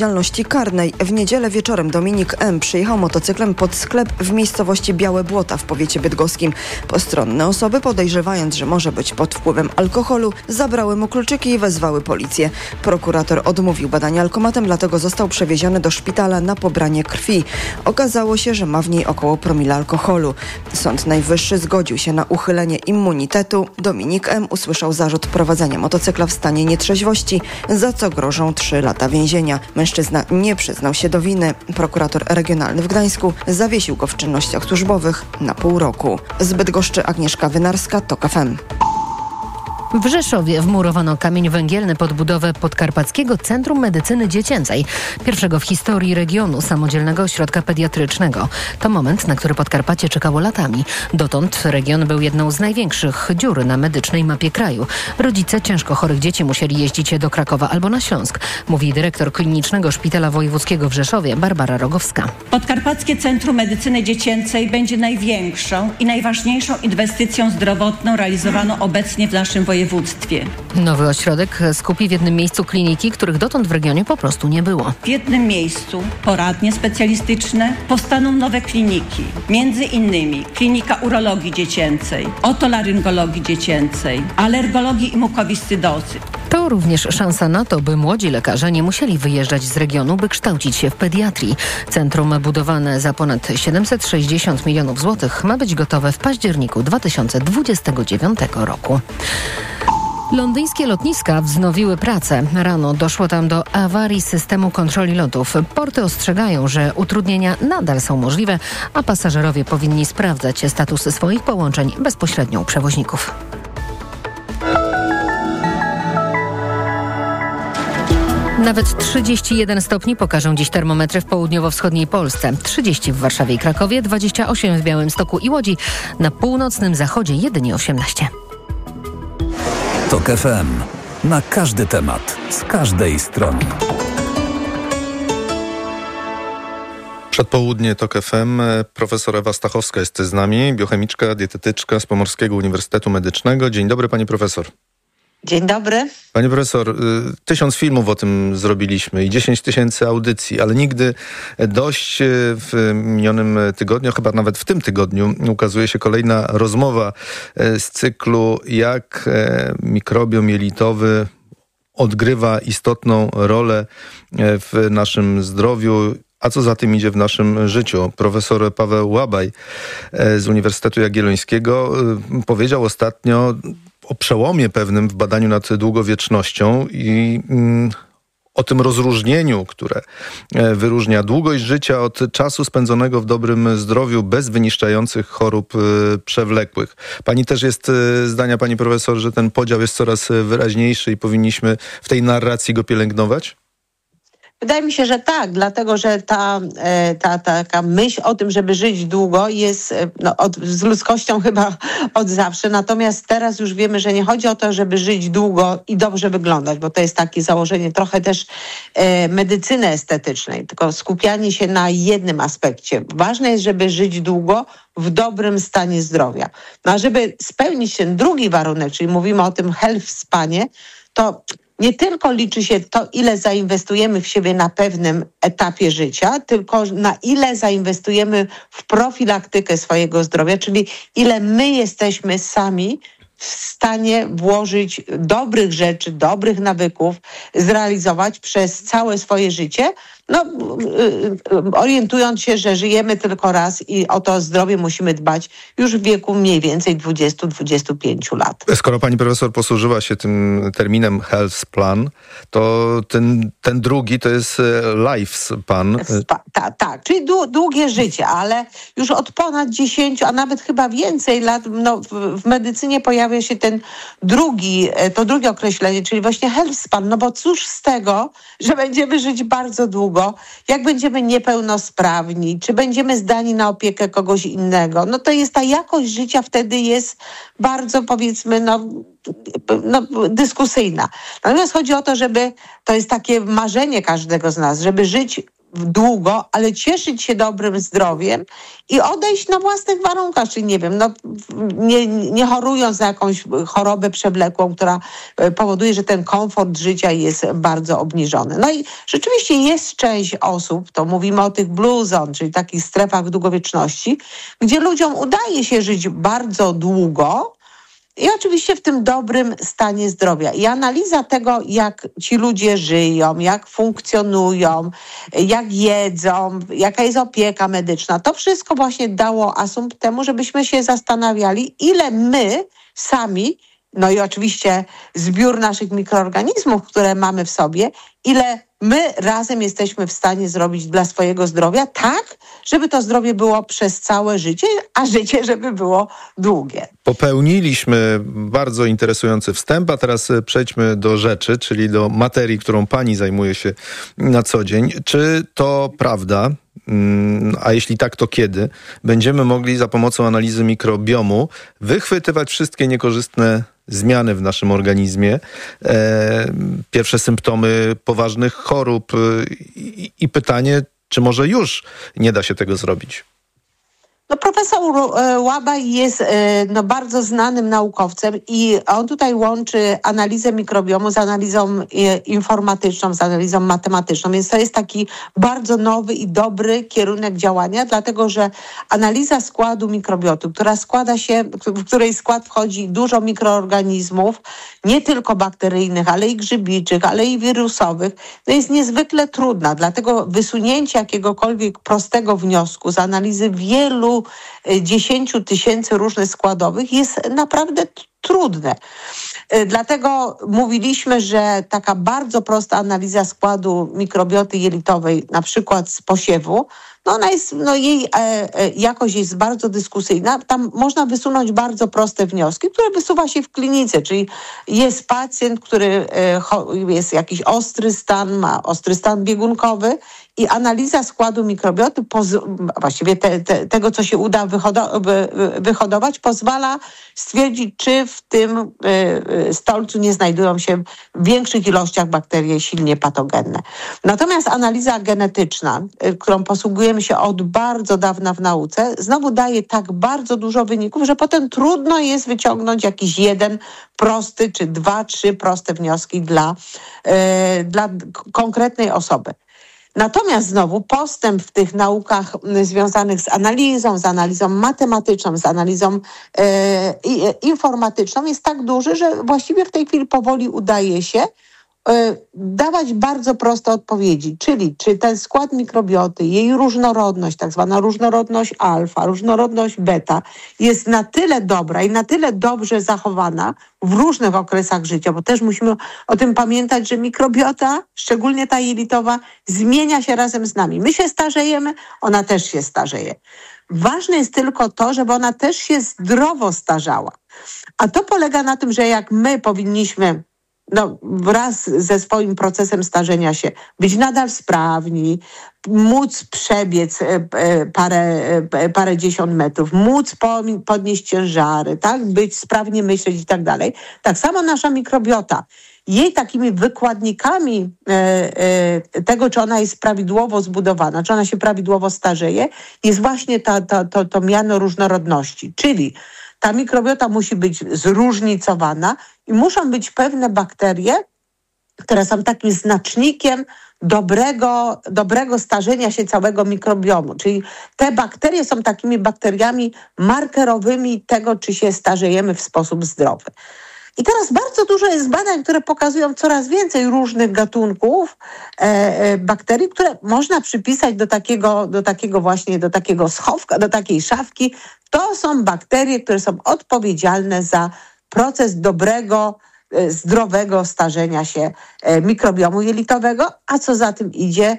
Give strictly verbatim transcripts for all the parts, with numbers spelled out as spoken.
Odpowiedzialności karnej. W niedzielę wieczorem Dominik M. przyjechał motocyklem pod sklep w miejscowości Białe Błota w powiecie bydgoskim. Postronne osoby, podejrzewając, że może być pod wpływem alkoholu, zabrały mu kluczyki i wezwały policję. Prokurator odmówił badania alkomatem, dlatego został przewieziony do szpitala na pobranie krwi. Okazało się, że ma w niej około promila alkoholu. Sąd Najwyższy zgodził się na uchylenie immunitetu. Dominik M. usłyszał zarzut prowadzenia motocykla w stanie nietrzeźwości, za co grożą trzy lata więzienia. Mężczyzna nie przyznał się do winy. Prokurator regionalny w Gdańsku zawiesił go w czynnościach służbowych na pół roku. Z Bydgoszczy Agnieszka Wynarska, TOK F M. W Rzeszowie wmurowano kamień węgielny pod budowę Podkarpackiego Centrum Medycyny Dziecięcej, pierwszego w historii regionu samodzielnego ośrodka pediatrycznego. To moment, na który Podkarpacie czekało latami. Dotąd region był jedną z największych dziur na medycznej mapie kraju. Rodzice ciężko chorych dzieci musieli jeździć do Krakowa albo na Śląsk, mówi dyrektor Klinicznego Szpitala Wojewódzkiego w Rzeszowie Barbara Rogowska. Podkarpackie Centrum Medycyny Dziecięcej będzie największą i najważniejszą inwestycją zdrowotną realizowaną obecnie w naszym województwie. Nowy ośrodek skupi w jednym miejscu kliniki, których dotąd w regionie po prostu nie było. W jednym miejscu poradnie specjalistyczne, powstaną nowe kliniki, między innymi klinika urologii dziecięcej, otolaryngologii dziecięcej, alergologii i mukowiscydozy. To również szansa na to, by młodzi lekarze nie musieli wyjeżdżać z regionu, by kształcić się w pediatrii. Centrum budowane za ponad siedemset sześćdziesiąt milionów złotych ma być gotowe w październiku dwa tysiące dwudziestego dziewiątego roku. Londyńskie lotniska wznowiły pracę. Rano doszło tam do awarii systemu kontroli lotów. Porty ostrzegają, że utrudnienia nadal są możliwe, a pasażerowie powinni sprawdzać status swoich połączeń bezpośrednio u przewoźników. Nawet trzydzieści jeden stopni pokażą dziś termometry w południowo-wschodniej Polsce. trzydzieści w Warszawie i Krakowie, dwadzieścia osiem w Białymstoku i Łodzi. Na północnym zachodzie jedynie osiemnaście. TOK F M. Na każdy temat, z każdej strony. Przedpołudnie TOK F M. Profesor Ewa Stachowska jest z nami, biochemiczka, dietetyczka z Pomorskiego Uniwersytetu Medycznego. Dzień dobry, pani profesor. Dzień dobry. Pani profesor, tysiąc filmów o tym zrobiliśmy i dziesięć tysięcy audycji, ale nigdy dość. W minionym tygodniu, chyba nawet w tym tygodniu, ukazuje się kolejna rozmowa z cyklu Jak mikrobiom jelitowy odgrywa istotną rolę w naszym zdrowiu, a co za tym idzie w naszym życiu. Profesor Paweł Łabaj z Uniwersytetu Jagiellońskiego powiedział ostatnio o przełomie pewnym w badaniu nad długowiecznością i mm, o tym rozróżnieniu, które wyróżnia długość życia od czasu spędzonego w dobrym zdrowiu bez wyniszczających chorób y, przewlekłych. Pani też jest y, zdania, pani profesor, że ten podział jest coraz wyraźniejszy i powinniśmy w tej narracji go pielęgnować? Wydaje mi się, że tak, dlatego że ta, ta taka myśl o tym, żeby żyć długo jest no, od, z ludzkością chyba od zawsze. Natomiast teraz już wiemy, że nie chodzi o to, żeby żyć długo i dobrze wyglądać, bo to jest takie założenie trochę też e, medycyny estetycznej, tylko skupianie się na jednym aspekcie. Ważne jest, żeby żyć długo w dobrym stanie zdrowia. No a żeby spełnić ten drugi warunek, czyli mówimy o tym health spanie, to nie tylko liczy się to, ile zainwestujemy w siebie na pewnym etapie życia, tylko na ile zainwestujemy w profilaktykę swojego zdrowia, czyli ile my jesteśmy sami w stanie włożyć dobrych rzeczy, dobrych nawyków, zrealizować przez całe swoje życie, no, orientując się, że żyjemy tylko raz i o to zdrowie musimy dbać już w wieku mniej więcej dwudziestu do dwudziestu pięciu lat. Skoro pani profesor posłużyła się tym terminem health plan, to ten, ten drugi to jest lifespan. Tak, tak, czyli długie życie, ale już od ponad dziesięciu, a nawet chyba więcej lat no, w, w medycynie pojawia się ten drugi, to drugie określenie, czyli właśnie health span, no bo cóż z tego, że będziemy żyć bardzo długo, jak będziemy niepełnosprawni, czy będziemy zdani na opiekę kogoś innego, no to jest ta jakość życia wtedy jest bardzo, powiedzmy, no, no dyskusyjna. Natomiast chodzi o to, żeby, to jest takie marzenie każdego z nas, żeby żyć długo, ale cieszyć się dobrym zdrowiem i odejść na własnych warunkach, czyli nie wiem, no, nie, nie chorując na jakąś chorobę przewlekłą, która powoduje, że ten komfort życia jest bardzo obniżony. No i rzeczywiście jest część osób, to mówimy o tych blue zone, czyli takich strefach długowieczności, gdzie ludziom udaje się żyć bardzo długo, i oczywiście w tym dobrym stanie zdrowia. I analiza tego, jak ci ludzie żyją, jak funkcjonują, jak jedzą, jaka jest opieka medyczna, to wszystko właśnie dało asumpt temu, żebyśmy się zastanawiali, ile my sami, no i oczywiście zbiór naszych mikroorganizmów, które mamy w sobie, ile my razem jesteśmy w stanie zrobić dla swojego zdrowia tak, żeby to zdrowie było przez całe życie, a życie, żeby było długie. Popełniliśmy bardzo interesujący wstęp, a teraz przejdźmy do rzeczy, czyli do materii, którą pani zajmuje się na co dzień. Czy to prawda, a jeśli tak, to kiedy będziemy mogli za pomocą analizy mikrobiomu wychwytywać wszystkie niekorzystne zmiany w naszym organizmie, e, pierwsze symptomy poważnych chorób i, i pytanie, czy może już nie da się tego zrobić? No, profesor Łabaj jest no, bardzo znanym naukowcem i on tutaj łączy analizę mikrobiomu z analizą informatyczną, z analizą matematyczną, więc to jest taki bardzo nowy i dobry kierunek działania, dlatego że analiza składu mikrobiotu, która składa się, w której skład wchodzi dużo mikroorganizmów, nie tylko bakteryjnych, ale i grzybiczych, ale i wirusowych, no jest niezwykle trudna, dlatego wysunięcie jakiegokolwiek prostego wniosku z analizy wielu dziesięciu tysięcy różnych składowych jest naprawdę t- trudne. Dlatego mówiliśmy, że taka bardzo prosta analiza składu mikrobioty jelitowej, na przykład z posiewu, no ona jest, no jej e, e, jakość jest bardzo dyskusyjna. Tam można wysunąć bardzo proste wnioski, które wysuwa się w klinice, czyli jest pacjent, który e, cho, jest jakiś ostry stan, ma ostry stan biegunkowy i analiza składu mikrobioty, poz- właściwie te, te, tego, co się uda wyhodo- wy, wyhodować, pozwala stwierdzić, czy w tym y, stolcu nie znajdują się w większych ilościach bakterie silnie patogenne. Natomiast analiza genetyczna, y, którą posługujemy się od bardzo dawna w nauce, znowu daje tak bardzo dużo wyników, że potem trudno jest wyciągnąć jakiś jeden prosty, czy dwa, trzy proste wnioski dla, y, dla konkretnej osoby. Natomiast znowu postęp w tych naukach związanych z analizą, z analizą matematyczną, z analizą e, informatyczną jest tak duży, że właściwie w tej chwili powoli udaje się e, dawać bardzo proste odpowiedzi, czyli czy ten skład mikrobioty, jej różnorodność, tak zwana różnorodność alfa, różnorodność beta jest na tyle dobra i na tyle dobrze zachowana w różnych okresach życia, bo też musimy o tym pamiętać, że mikrobiota, szczególnie ta jelitowa, zmienia się razem z nami. My się starzejemy, ona też się starzeje. Ważne jest tylko to, żeby ona też się zdrowo starzała. A to polega na tym, że jak my powinniśmy no, wraz ze swoim procesem starzenia się być nadal sprawni, móc przebiec parę, parę dziesiąt metrów, móc podnieść ciężary, tak, być sprawnie myśleć i tak dalej. Tak samo nasza mikrobiota. Jej takimi wykładnikami e, e, tego, czy ona jest prawidłowo zbudowana, czy ona się prawidłowo starzeje, jest właśnie ta, ta, to, to miano różnorodności. Czyli ta mikrobiota musi być zróżnicowana i muszą być pewne bakterie, które są takim znacznikiem dobrego, dobrego starzenia się całego mikrobiomu. Czyli te bakterie są takimi bakteriami markerowymi tego, czy się starzejemy w sposób zdrowy. I teraz bardzo dużo jest badań, które pokazują coraz więcej różnych gatunków e, e, bakterii, które można przypisać do takiego, do takiego właśnie, do takiego schowka, do takiej szafki. To są bakterie, które są odpowiedzialne za proces dobrego, e, zdrowego starzenia się e, mikrobiomu jelitowego, a co za tym idzie,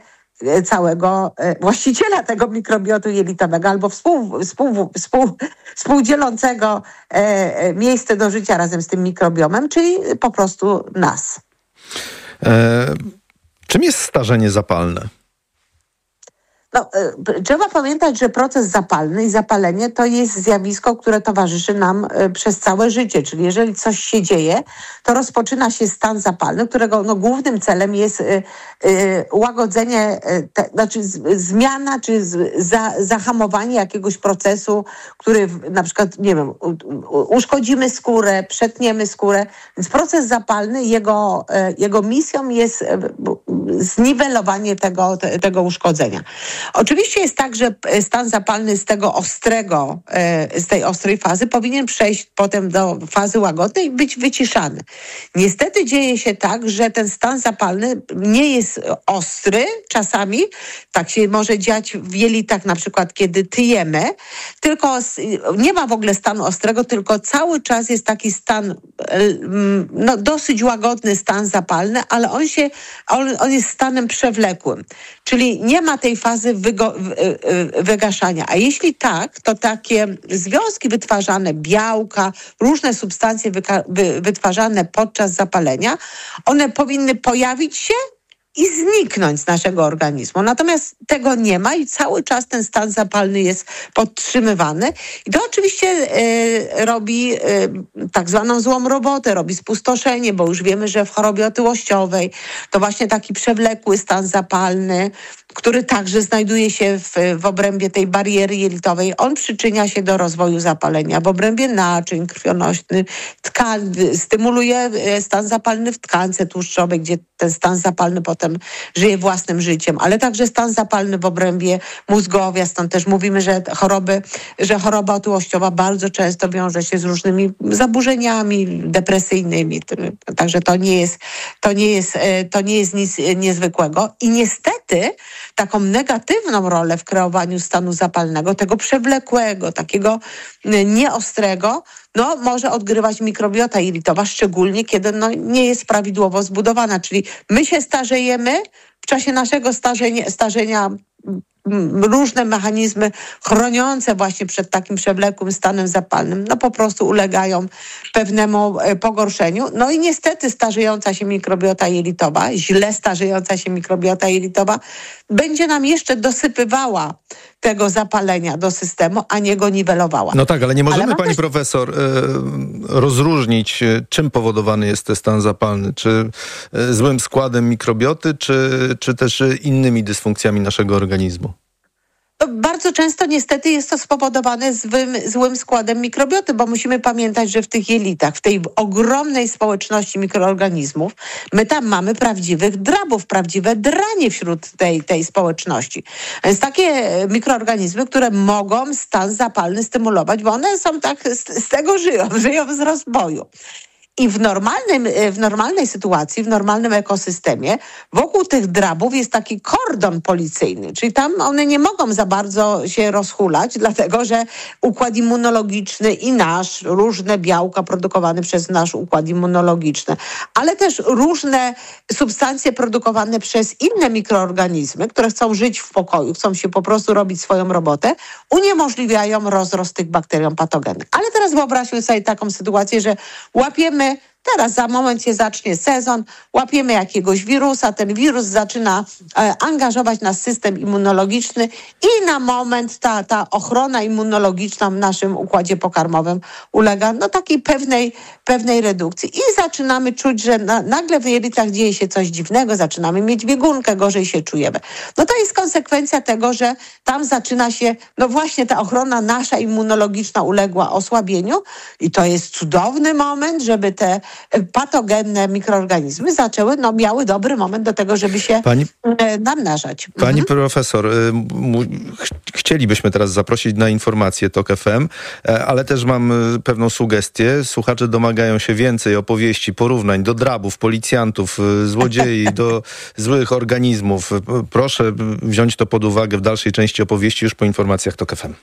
całego właściciela tego mikrobiotu jelitowego albo współ, współ, współ, współdzielącego e, miejsce do życia razem z tym mikrobiomem, czyli po prostu nas. E, czym jest starzenie zapalne? No, y, trzeba pamiętać, że proces zapalny i zapalenie to jest zjawisko, które towarzyszy nam y, przez całe życie. Czyli jeżeli coś się dzieje, to rozpoczyna się stan zapalny, którego no, głównym celem jest y, y, łagodzenie, y, te, znaczy z, zmiana czy z, za, zahamowanie jakiegoś procesu, który w, na przykład, nie wiem, u, u, uszkodzimy skórę, przetniemy skórę. Więc proces zapalny, jego, y, jego misją jest y, zniwelowanie tego, te, tego uszkodzenia. Oczywiście jest tak, że stan zapalny z tego ostrego, z tej ostrej fazy powinien przejść potem do fazy łagodnej i być wyciszany. Niestety dzieje się tak, że ten stan zapalny nie jest ostry czasami, tak się może dziać w jelitach na przykład, kiedy tyjemy, tylko nie ma w ogóle stanu ostrego, tylko cały czas jest taki stan, no dosyć łagodny stan zapalny, ale on się, on, on jest stanem przewlekłym, czyli nie ma tej fazy wygo, wygaszania. A jeśli tak, to takie związki wytwarzane, białka, różne substancje wyka, wy, wytwarzane podczas zapalenia, one powinny pojawić się i zniknąć z naszego organizmu. Natomiast tego nie ma i cały czas ten stan zapalny jest podtrzymywany. I to oczywiście y, robi y, tak zwaną złą robotę, robi spustoszenie, bo już wiemy, że w chorobie otyłościowej to właśnie taki przewlekły stan zapalny, który także znajduje się w, w obrębie tej bariery jelitowej, on przyczynia się do rozwoju zapalenia w obrębie naczyń krwionośnych, tkan, stymuluje stan zapalny w tkance tłuszczowej, gdzie ten stan zapalny potem żyje własnym życiem, ale także stan zapalny w obrębie mózgowia, stąd też mówimy, że choroby, że choroba otyłościowa bardzo często wiąże się z różnymi zaburzeniami depresyjnymi, także to nie jest, to nie jest, to nie jest nic niezwykłego i niestety taką negatywną rolę w kreowaniu stanu zapalnego, tego przewlekłego, takiego nieostrego, no może odgrywać mikrobiota jelitowa, szczególnie kiedy no, nie jest prawidłowo zbudowana, czyli my się starzejemy, w czasie naszego starzenia, starzenia różne mechanizmy chroniące właśnie przed takim przewlekłym stanem zapalnym, no po prostu ulegają pewnemu pogorszeniu. No i niestety starzejąca się mikrobiota jelitowa, źle starzejąca się mikrobiota jelitowa będzie nam jeszcze dosypywała tego zapalenia do systemu, a nie go niwelowała. No tak, ale nie możemy, ale pani też... profesor, y, rozróżnić, czym powodowany jest ten stan zapalny. Czy y, złym składem mikrobioty, czy, czy też innymi dysfunkcjami naszego organizmu? Bardzo często niestety jest to spowodowane złym, złym składem mikrobioty, bo musimy pamiętać, że w tych jelitach, w tej ogromnej społeczności mikroorganizmów, my tam mamy prawdziwych drabów, prawdziwe dranie wśród tej, tej społeczności. Więc takie mikroorganizmy, które mogą stan zapalny stymulować, bo one są tak, z, z tego żyją, żyją z rozwoju. I w, normalnym, w normalnej sytuacji, w normalnym ekosystemie wokół tych drabów jest taki kordon policyjny, czyli tam one nie mogą za bardzo się rozhulać, dlatego że układ immunologiczny i nasz, różne białka produkowane przez nasz układ immunologiczny, ale też różne substancje produkowane przez inne mikroorganizmy, które chcą żyć w pokoju, chcą się po prostu robić swoją robotę, uniemożliwiają rozrost tych bakteriom patogennych. Ale teraz wyobraźmy sobie taką sytuację, że łapiemy teraz za moment się zacznie sezon, łapiemy jakiegoś wirusa, ten wirus zaczyna e, angażować nasz system immunologiczny i na moment ta, ta ochrona immunologiczna w naszym układzie pokarmowym ulega no, takiej pewnej, pewnej redukcji i zaczynamy czuć, że na, nagle w jelitach dzieje się coś dziwnego, zaczynamy mieć biegunkę, gorzej się czujemy. No to jest konsekwencja tego, że tam zaczyna się, no właśnie ta ochrona nasza immunologiczna uległa osłabieniu i to jest cudowny moment, żeby te patogenne mikroorganizmy zaczęły, no miały dobry moment do tego, żeby się pani, namnażać. Pani mhm. profesor, ch- chcielibyśmy teraz zaprosić na informację Tok F M, ale też mam pewną sugestię. Słuchacze domagają się więcej opowieści, porównań do drabów, policjantów, złodziei, do złych organizmów. Proszę wziąć to pod uwagę w dalszej części opowieści już po informacjach Tok F M.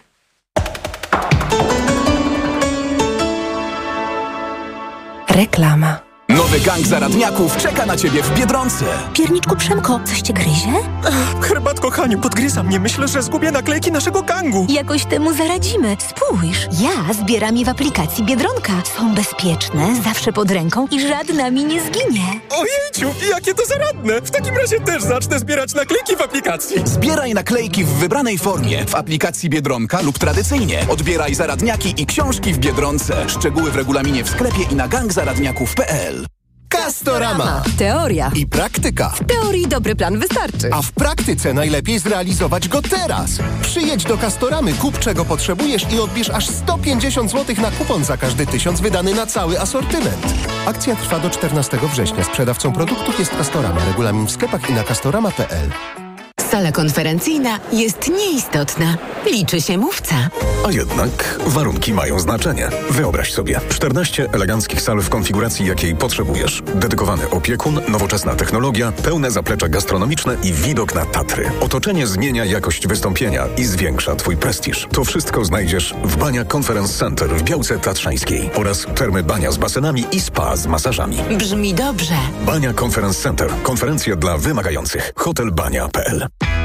Reklama. Noc Nowy gang zaradniaków czeka na ciebie w Biedronce. Pierniczku Przemko, coś cię gryzie? Ach, herbatko Haniu, podgryza mnie. Myślę, że zgubię naklejki naszego gangu. Jakoś temu zaradzimy. Spójrz, ja zbieram je w aplikacji Biedronka. Są bezpieczne, zawsze pod ręką i żadna mi nie zginie. Ojejciu, jakie to zaradne. W takim razie też zacznę zbierać naklejki w aplikacji. Zbieraj naklejki w wybranej formie w aplikacji Biedronka lub tradycyjnie. Odbieraj zaradniaki i książki w Biedronce. Szczegóły w regulaminie w sklepie i na gang zaradniaków kropka p l. Castorama. Teoria I praktyka. W teorii dobry plan wystarczy. A w praktyce najlepiej zrealizować go teraz. Przyjedź do Castoramy, kup czego potrzebujesz i odbierz aż sto pięćdziesiąt złotych na kupon za każdy tysiąc wydany na cały asortyment. Akcja trwa do czternastego września. Sprzedawcą produktów jest Castorama. Regulamin w sklepach i na castorama kropka p l. Sala konferencyjna jest nieistotna. Liczy się mówca. A jednak warunki mają znaczenie. Wyobraź sobie, czternaście eleganckich sal w konfiguracji, jakiej potrzebujesz. Dedykowany opiekun, nowoczesna technologia, pełne zaplecze gastronomiczne i widok na Tatry. Otoczenie zmienia jakość wystąpienia i zwiększa Twój prestiż. To wszystko znajdziesz w Bania Conference Center w Białce Tatrzańskiej oraz termy Bania z basenami i spa z masażami. Brzmi dobrze. Bania Conference Center. Konferencje dla wymagających. hotel bania kropka p l.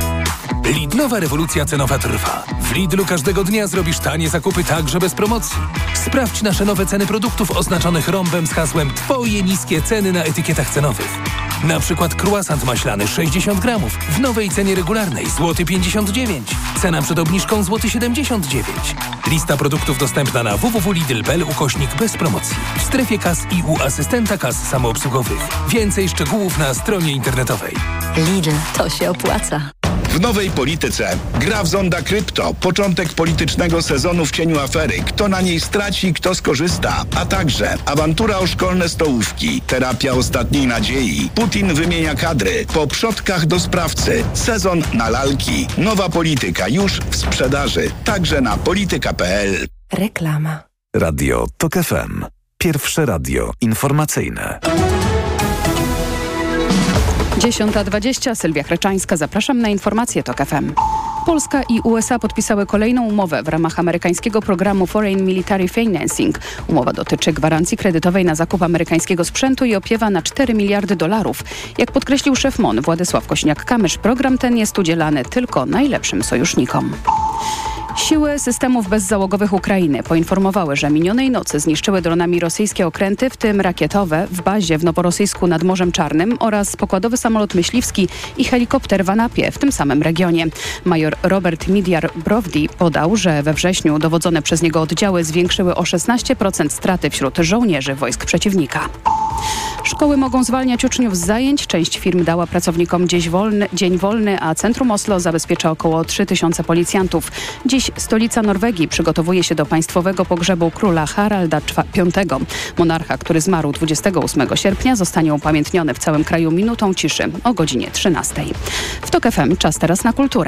Lidlowa rewolucja cenowa trwa. W Lidlu każdego dnia zrobisz tanie zakupy także bez promocji. Sprawdź nasze nowe ceny produktów oznaczonych rąbem z hasłem Twoje niskie ceny na etykietach cenowych. Na przykład croissant maślany sześćdziesiąt gramów w nowej cenie regularnej złoty pięćdziesiąt dziewięć. Cena przed obniżką złoty siedemdziesiąt dziewięć. Lista produktów dostępna na w w w kropka lidl kropka p l ukośnik bez promocji. W strefie kas i u asystenta kas samoobsługowych. Więcej szczegółów na stronie internetowej. Lidl, to się opłaca. W nowej polityce gra w zonda krypto, początek politycznego sezonu w cieniu afery, kto na niej straci, kto skorzysta, a także awantura o szkolne stołówki, terapia ostatniej nadziei, Putin wymienia kadry, po przodkach do sprawcy, sezon na lalki, nowa polityka już w sprzedaży, także na polityka kropka p l. Reklama. Radio TOK F M. Pierwsze radio informacyjne. dziesiąta dwadzieścia, Sylwia Chreczańska. Zapraszam na informacje TOK F M. Polska i U S A podpisały kolejną umowę w ramach amerykańskiego programu Foreign Military Financing. Umowa dotyczy gwarancji kredytowej na zakup amerykańskiego sprzętu i opiewa na cztery miliardy dolarów. Jak podkreślił szef M O N Władysław Kośniak-Kamysz, program ten jest udzielany tylko najlepszym sojusznikom. Siły systemów bezzałogowych Ukrainy poinformowały, że minionej nocy zniszczyły dronami rosyjskie okręty, w tym rakietowe, w bazie w Noworosyjsku nad Morzem Czarnym oraz pokładowy samolot myśliwski i helikopter w Anapie w tym samym regionie. Major Robert Midyar-Brovdi podał, że we wrześniu dowodzone przez niego oddziały zwiększyły o szesnaście procent straty wśród żołnierzy wojsk przeciwnika. Szkoły mogą zwalniać uczniów z zajęć. Część firm dała pracownikom dzień wolny, dzień wolny, a centrum Oslo zabezpiecza około trzy tysiące policjantów. Dziś stolica Norwegii przygotowuje się do państwowego pogrzebu króla Haralda piątego. Monarcha, który zmarł dwudziestego ósmego sierpnia, zostanie upamiętniony w całym kraju minutą ciszy o godzinie trzynastej. W TOK F M czas teraz na kulturę.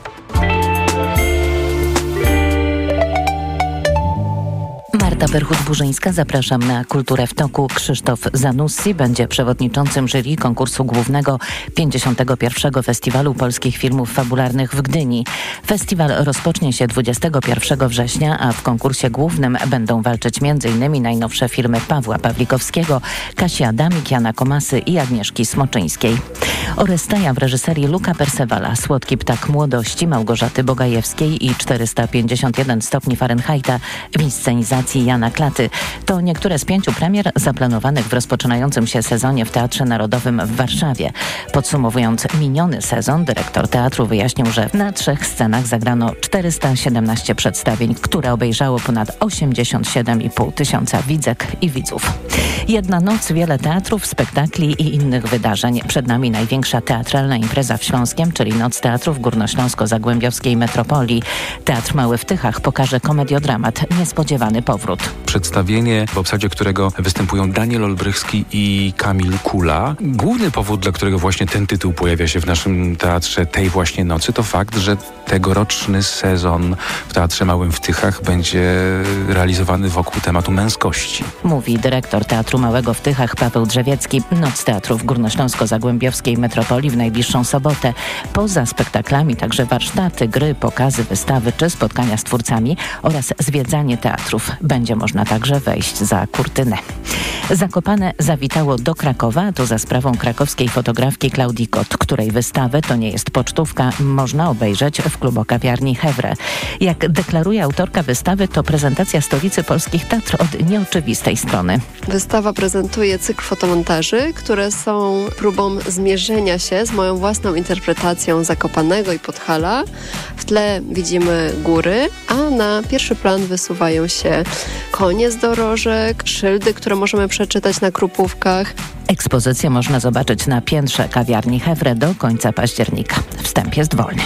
Marta Perchut-Burzyńska, zapraszam na Kulturę w toku. Krzysztof Zanussi będzie przewodniczącym jury konkursu głównego pięćdziesiątego pierwszego Festiwalu Polskich Filmów Fabularnych w Gdyni. Festiwal rozpocznie się dwudziestego pierwszego września, a w konkursie głównym będą walczyć m.in. najnowsze filmy Pawła Pawlikowskiego, Kasi Adamik, Jana Komasy i Agnieszki Smoczyńskiej. Oresteja w reżyserii Luca Persewala, Słodki ptak młodości Małgorzaty Bogajewskiej i czterysta pięćdziesiąt jeden stopni Fahrenheita w inscenizacji Jana Klaty. To niektóre z pięciu premier zaplanowanych w rozpoczynającym się sezonie w Teatrze Narodowym w Warszawie. Podsumowując miniony sezon, dyrektor teatru wyjaśnił, że na trzech scenach zagrano czterysta siedemnaście przedstawień, które obejrzało ponad osiemdziesiąt siedem i pół tysiąca widzek i widzów. Jedna noc, wiele teatrów, spektakli i innych wydarzeń. Przed nami największa teatralna impreza w Śląskiem, czyli Noc Teatrów Górnośląsko-Zagłębiowskiej Metropolii. Teatr Mały w Tychach pokaże komediodramat Niespodziewany powrót. Przedstawienie, w obsadzie którego występują Daniel Olbrychski i Kamil Kula. Główny powód, dla którego właśnie ten tytuł pojawia się w naszym teatrze tej właśnie nocy, to fakt, że tegoroczny sezon w Teatrze Małym w Tychach będzie realizowany wokół tematu męskości. Mówi dyrektor Teatru Teatru Małego w Tychach Paweł Drzewiecki. Noc Teatru w Górnośląsko-Zagłębiowskiej Metropolii w najbliższą sobotę. Poza spektaklami także warsztaty, gry, pokazy, wystawy czy spotkania z twórcami oraz zwiedzanie teatrów. Będzie można także wejść za kurtynę. Zakopane zawitało do Krakowa, to za sprawą krakowskiej fotografki Klaudii Kot, której wystawę To nie jest pocztówka można obejrzeć w klubokawiarni Hewre. Jak deklaruje autorka wystawy, to prezentacja stolicy polskich teatr od nieoczywistej strony. Wystawa prezentuje cykl fotomontaży, które są próbą zmierzenia się z moją własną interpretacją Zakopanego i Podhala. W tle widzimy góry, a na pierwszy plan wysuwają się konie z dorożek, szyldy, które możemy przeczytać na krupówkach. Ekspozycję można zobaczyć na piętrze kawiarni Hewre do końca października. Wstęp jest wolny.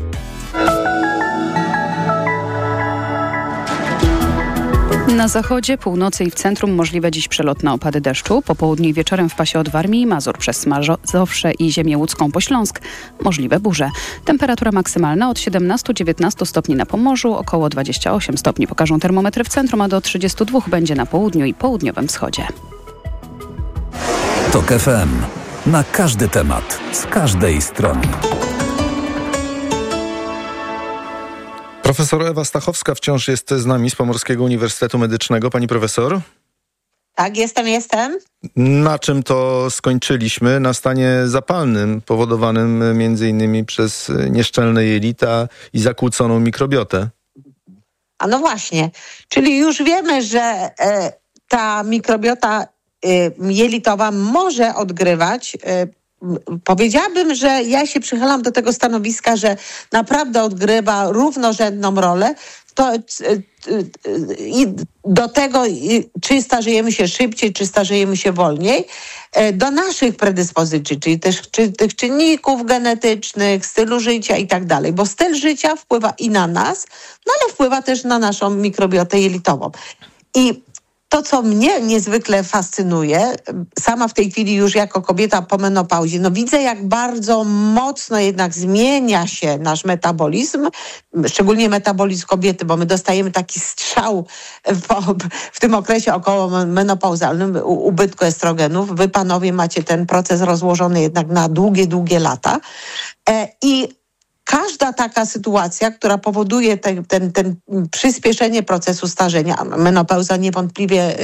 Na zachodzie, północy i w centrum możliwe dziś przelotne opady deszczu. Po południu i wieczorem w pasie od Warmii i Mazur przez Mazowsze i ziemię łódzką po Śląsk możliwe burze. Temperatura maksymalna od siedemnastu do dziewiętnastu stopni na Pomorzu, około dwadzieścia osiem stopni pokażą termometry w centrum, a do trzydziestu dwóch będzie na południu i południowym wschodzie. TOK F M. Na każdy temat, z każdej strony. Profesor Ewa Stachowska wciąż jest z nami z Pomorskiego Uniwersytetu Medycznego. Pani profesor? Tak, jestem, jestem. Na czym to skończyliśmy? Na stanie zapalnym, powodowanym między innymi przez nieszczelne jelita i zakłóconą mikrobiotę. A no właśnie, czyli już wiemy, że e, ta mikrobiota e, jelitowa może odgrywać e, Powiedziałabym, że ja się przychylam do tego stanowiska, że naprawdę odgrywa równorzędną rolę. To, i do tego, czy starzejemy się szybciej, czy starzejemy się wolniej, do naszych predyspozycji, czyli też czy tych czynników genetycznych, stylu życia i tak dalej, bo styl życia wpływa i na nas, no ale wpływa też na naszą mikrobiotę jelitową. I to, co mnie niezwykle fascynuje, sama w tej chwili już jako kobieta po menopauzie, no widzę, jak bardzo mocno jednak zmienia się nasz metabolizm, szczególnie metabolizm kobiety, bo my dostajemy taki strzał w, w tym okresie około menopauzalnym, ubytku estrogenów. Wy, panowie, macie ten proces rozłożony jednak na długie, długie lata. E, I każda taka sytuacja, która powoduje ten, ten, ten przyspieszenie procesu starzenia, menopauza niewątpliwie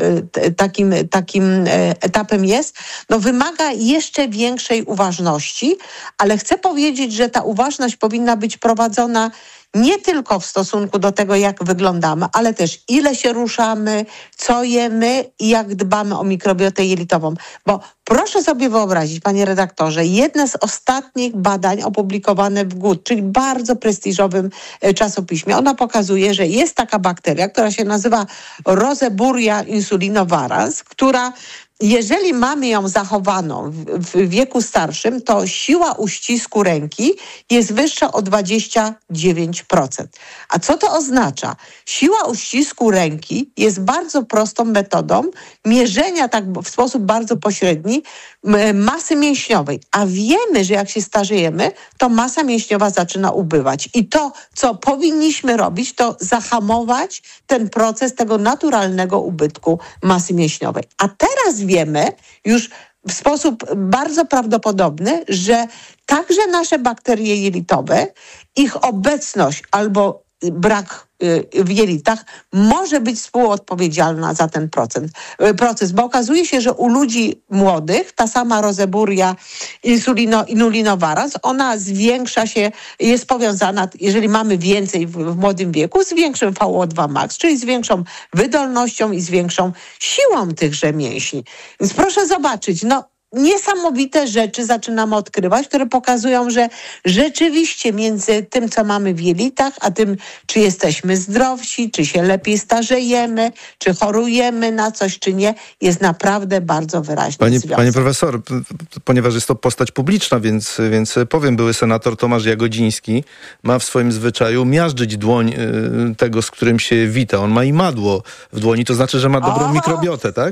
y, takim, takim etapem jest, no wymaga jeszcze większej uważności, ale chcę powiedzieć, że ta uważność powinna być prowadzona nie tylko w stosunku do tego, jak wyglądamy, ale też ile się ruszamy, co jemy i jak dbamy o mikrobiotę jelitową. Bo proszę sobie wyobrazić, panie redaktorze, jedne z ostatnich badań opublikowane w Good, czyli bardzo prestiżowym czasopiśmie, ona pokazuje, że jest taka bakteria, która się nazywa Roseburia insulinovirans, która jeżeli mamy ją zachowaną w, w wieku starszym, to siła uścisku ręki jest wyższa o dwadzieścia dziewięć procent. A co to oznacza? Siła uścisku ręki jest bardzo prostą metodą mierzenia tak w sposób bardzo pośredni masy mięśniowej. A wiemy, że jak się starzejemy, to masa mięśniowa zaczyna ubywać. I to, co powinniśmy robić, to zahamować ten proces tego naturalnego ubytku masy mięśniowej. A teraz wiemy już w sposób bardzo prawdopodobny, że także nasze bakterie jelitowe, ich obecność albo brak w jelitach może być współodpowiedzialna za ten procent, proces, bo okazuje się, że u ludzi młodych ta sama rozeburia insulino, inulinovirans, ona zwiększa się, jest powiązana, jeżeli mamy więcej w, w młodym wieku, z większym V O dwa max, czyli z większą wydolnością i z większą siłą tychże mięśni. Więc proszę zobaczyć, no niesamowite rzeczy zaczynamy odkrywać, które pokazują, że rzeczywiście między tym, co mamy w jelitach, a tym, czy jesteśmy zdrowsi, czy się lepiej starzejemy, czy chorujemy na coś, czy nie, jest naprawdę bardzo wyraźny Pani, związek. Panie profesor, ponieważ jest to postać publiczna, więc, więc powiem, były senator Tomasz Jagodziński ma w swoim zwyczaju miażdżyć dłoń tego, z którym się wita. On ma imadło w dłoni, to znaczy, że ma dobrą o! mikrobiotę, tak?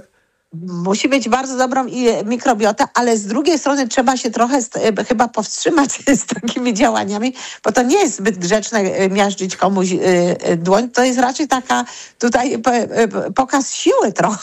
Musi mieć bardzo dobrą mikrobiotę, ale z drugiej strony trzeba się trochę st- chyba powstrzymać z takimi działaniami, bo to nie jest zbyt grzeczne miażdżyć komuś dłoń. To jest raczej taka tutaj pokaz siły trochę.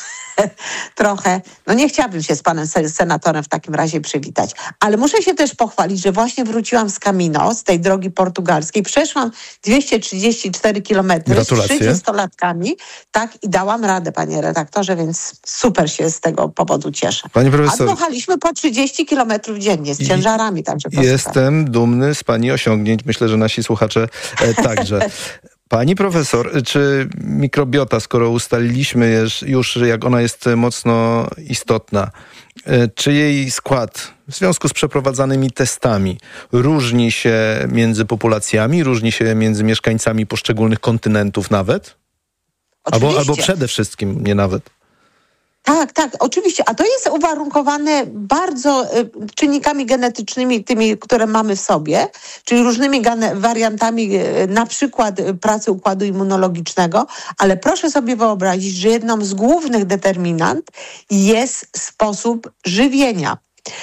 trochę. No nie chciałabym się z panem senatorem w takim razie przywitać. Ale muszę się też pochwalić, że właśnie wróciłam z Camino, z tej drogi portugalskiej. Przeszłam dwieście trzydzieści cztery kilometry z trzydziestolatkami. Tak, i dałam radę, panie redaktorze, więc super się z tego powodu cieszę. Pani profesor, a dmuchaliśmy po trzydzieści kilometrów dziennie z ciężarami. Także jestem super. dumny z pani osiągnięć. Myślę, że nasi słuchacze e, także. Pani profesor, czy mikrobiota, skoro ustaliliśmy już, jak ona jest mocno istotna, czy jej skład w związku z przeprowadzanymi testami różni się między populacjami, różni się między mieszkańcami poszczególnych kontynentów nawet? Albo, albo przede wszystkim nie nawet. Tak, tak, oczywiście. A to jest uwarunkowane bardzo y, czynnikami genetycznymi, tymi, które mamy w sobie, czyli różnymi gane- wariantami y, na przykład y, pracy układu immunologicznego, ale proszę sobie wyobrazić, że jedną z głównych determinant jest sposób żywienia.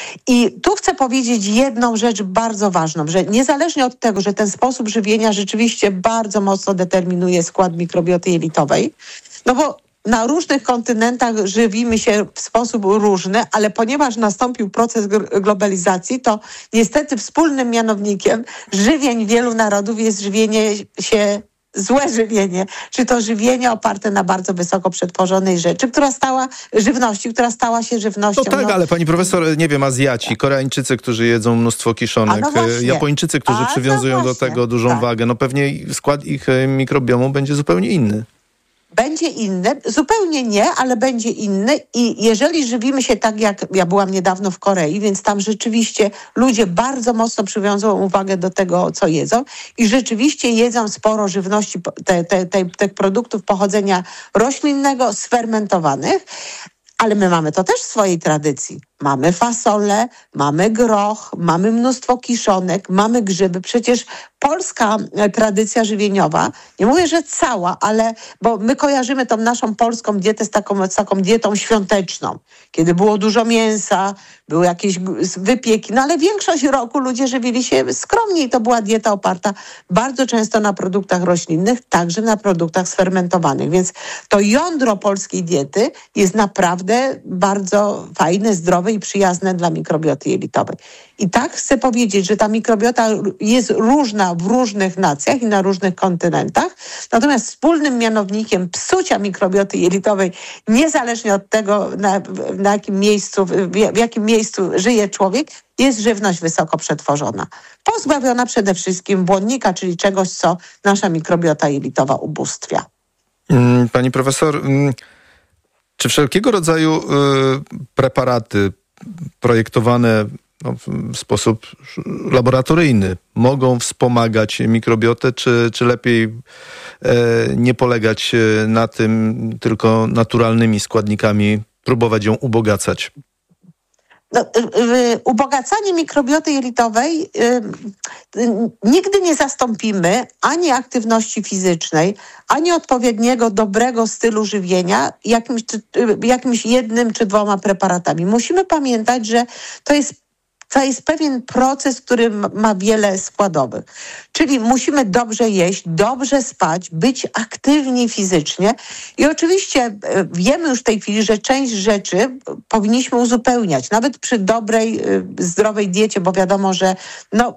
I tu chcę powiedzieć jedną rzecz bardzo ważną, że niezależnie od tego, że ten sposób żywienia rzeczywiście bardzo mocno determinuje skład mikrobioty jelitowej, no bo na różnych kontynentach żywimy się w sposób różny, ale ponieważ nastąpił proces globalizacji, to niestety wspólnym mianownikiem żywień wielu narodów jest żywienie się, złe żywienie, czy to żywienie oparte na bardzo wysoko przetworzonej rzeczy, która stała, żywności, która stała się żywnością. No tak, no, ale pani profesor, nie wiem, Azjaci, Koreańczycy, którzy jedzą mnóstwo kiszonek, no Japończycy, którzy A, przywiązują no do tego dużą tak. wagę, no pewnie skład ich mikrobiomu będzie zupełnie inny. Będzie inny, zupełnie nie, ale będzie inny i jeżeli żywimy się tak, jak ja byłam niedawno w Korei, więc tam rzeczywiście ludzie bardzo mocno przywiązują uwagę do tego, co jedzą i rzeczywiście jedzą sporo żywności, te, te, te, tych produktów pochodzenia roślinnego, sfermentowanych, ale my mamy to też w swojej tradycji. Mamy fasolę, mamy groch, mamy mnóstwo kiszonek, mamy grzyby. Przecież polska tradycja żywieniowa, nie mówię, że cała, ale bo my kojarzymy tą naszą polską dietę z taką, z taką dietą świąteczną, kiedy było dużo mięsa, były jakieś wypieki, no ale większość roku ludzie żywili się skromnie i to była dieta oparta bardzo często na produktach roślinnych, także na produktach sfermentowanych. Więc to jądro polskiej diety jest naprawdę bardzo fajne, zdrowe i przyjazne dla mikrobioty jelitowej. I tak chcę powiedzieć, że ta mikrobiota jest różna w różnych nacjach i na różnych kontynentach, natomiast wspólnym mianownikiem psucia mikrobioty jelitowej, niezależnie od tego, na, na jakim miejscu, w jakim miejscu żyje człowiek, jest żywność wysoko przetworzona. Pozbawiona przede wszystkim błonnika, czyli czegoś, co nasza mikrobiota jelitowa ubóstwia. Pani profesor, czy wszelkiego rodzaju y, preparaty projektowane no, w sposób laboratoryjny mogą wspomagać mikrobiotę, czy, czy lepiej e, nie polegać na tym, tylko naturalnymi składnikami próbować ją ubogacać? No, y, y, ubogacanie mikrobioty jelitowej y, y, nigdy nie zastąpimy ani aktywności fizycznej, ani odpowiedniego, dobrego stylu żywienia jakimś, czy, y, jakimś jednym czy dwoma preparatami. Musimy pamiętać, że to jest To jest pewien proces, który ma wiele składowych. Czyli musimy dobrze jeść, dobrze spać, być aktywni fizycznie i oczywiście wiemy już w tej chwili, że część rzeczy powinniśmy uzupełniać, nawet przy dobrej, zdrowej diecie, bo wiadomo, że no,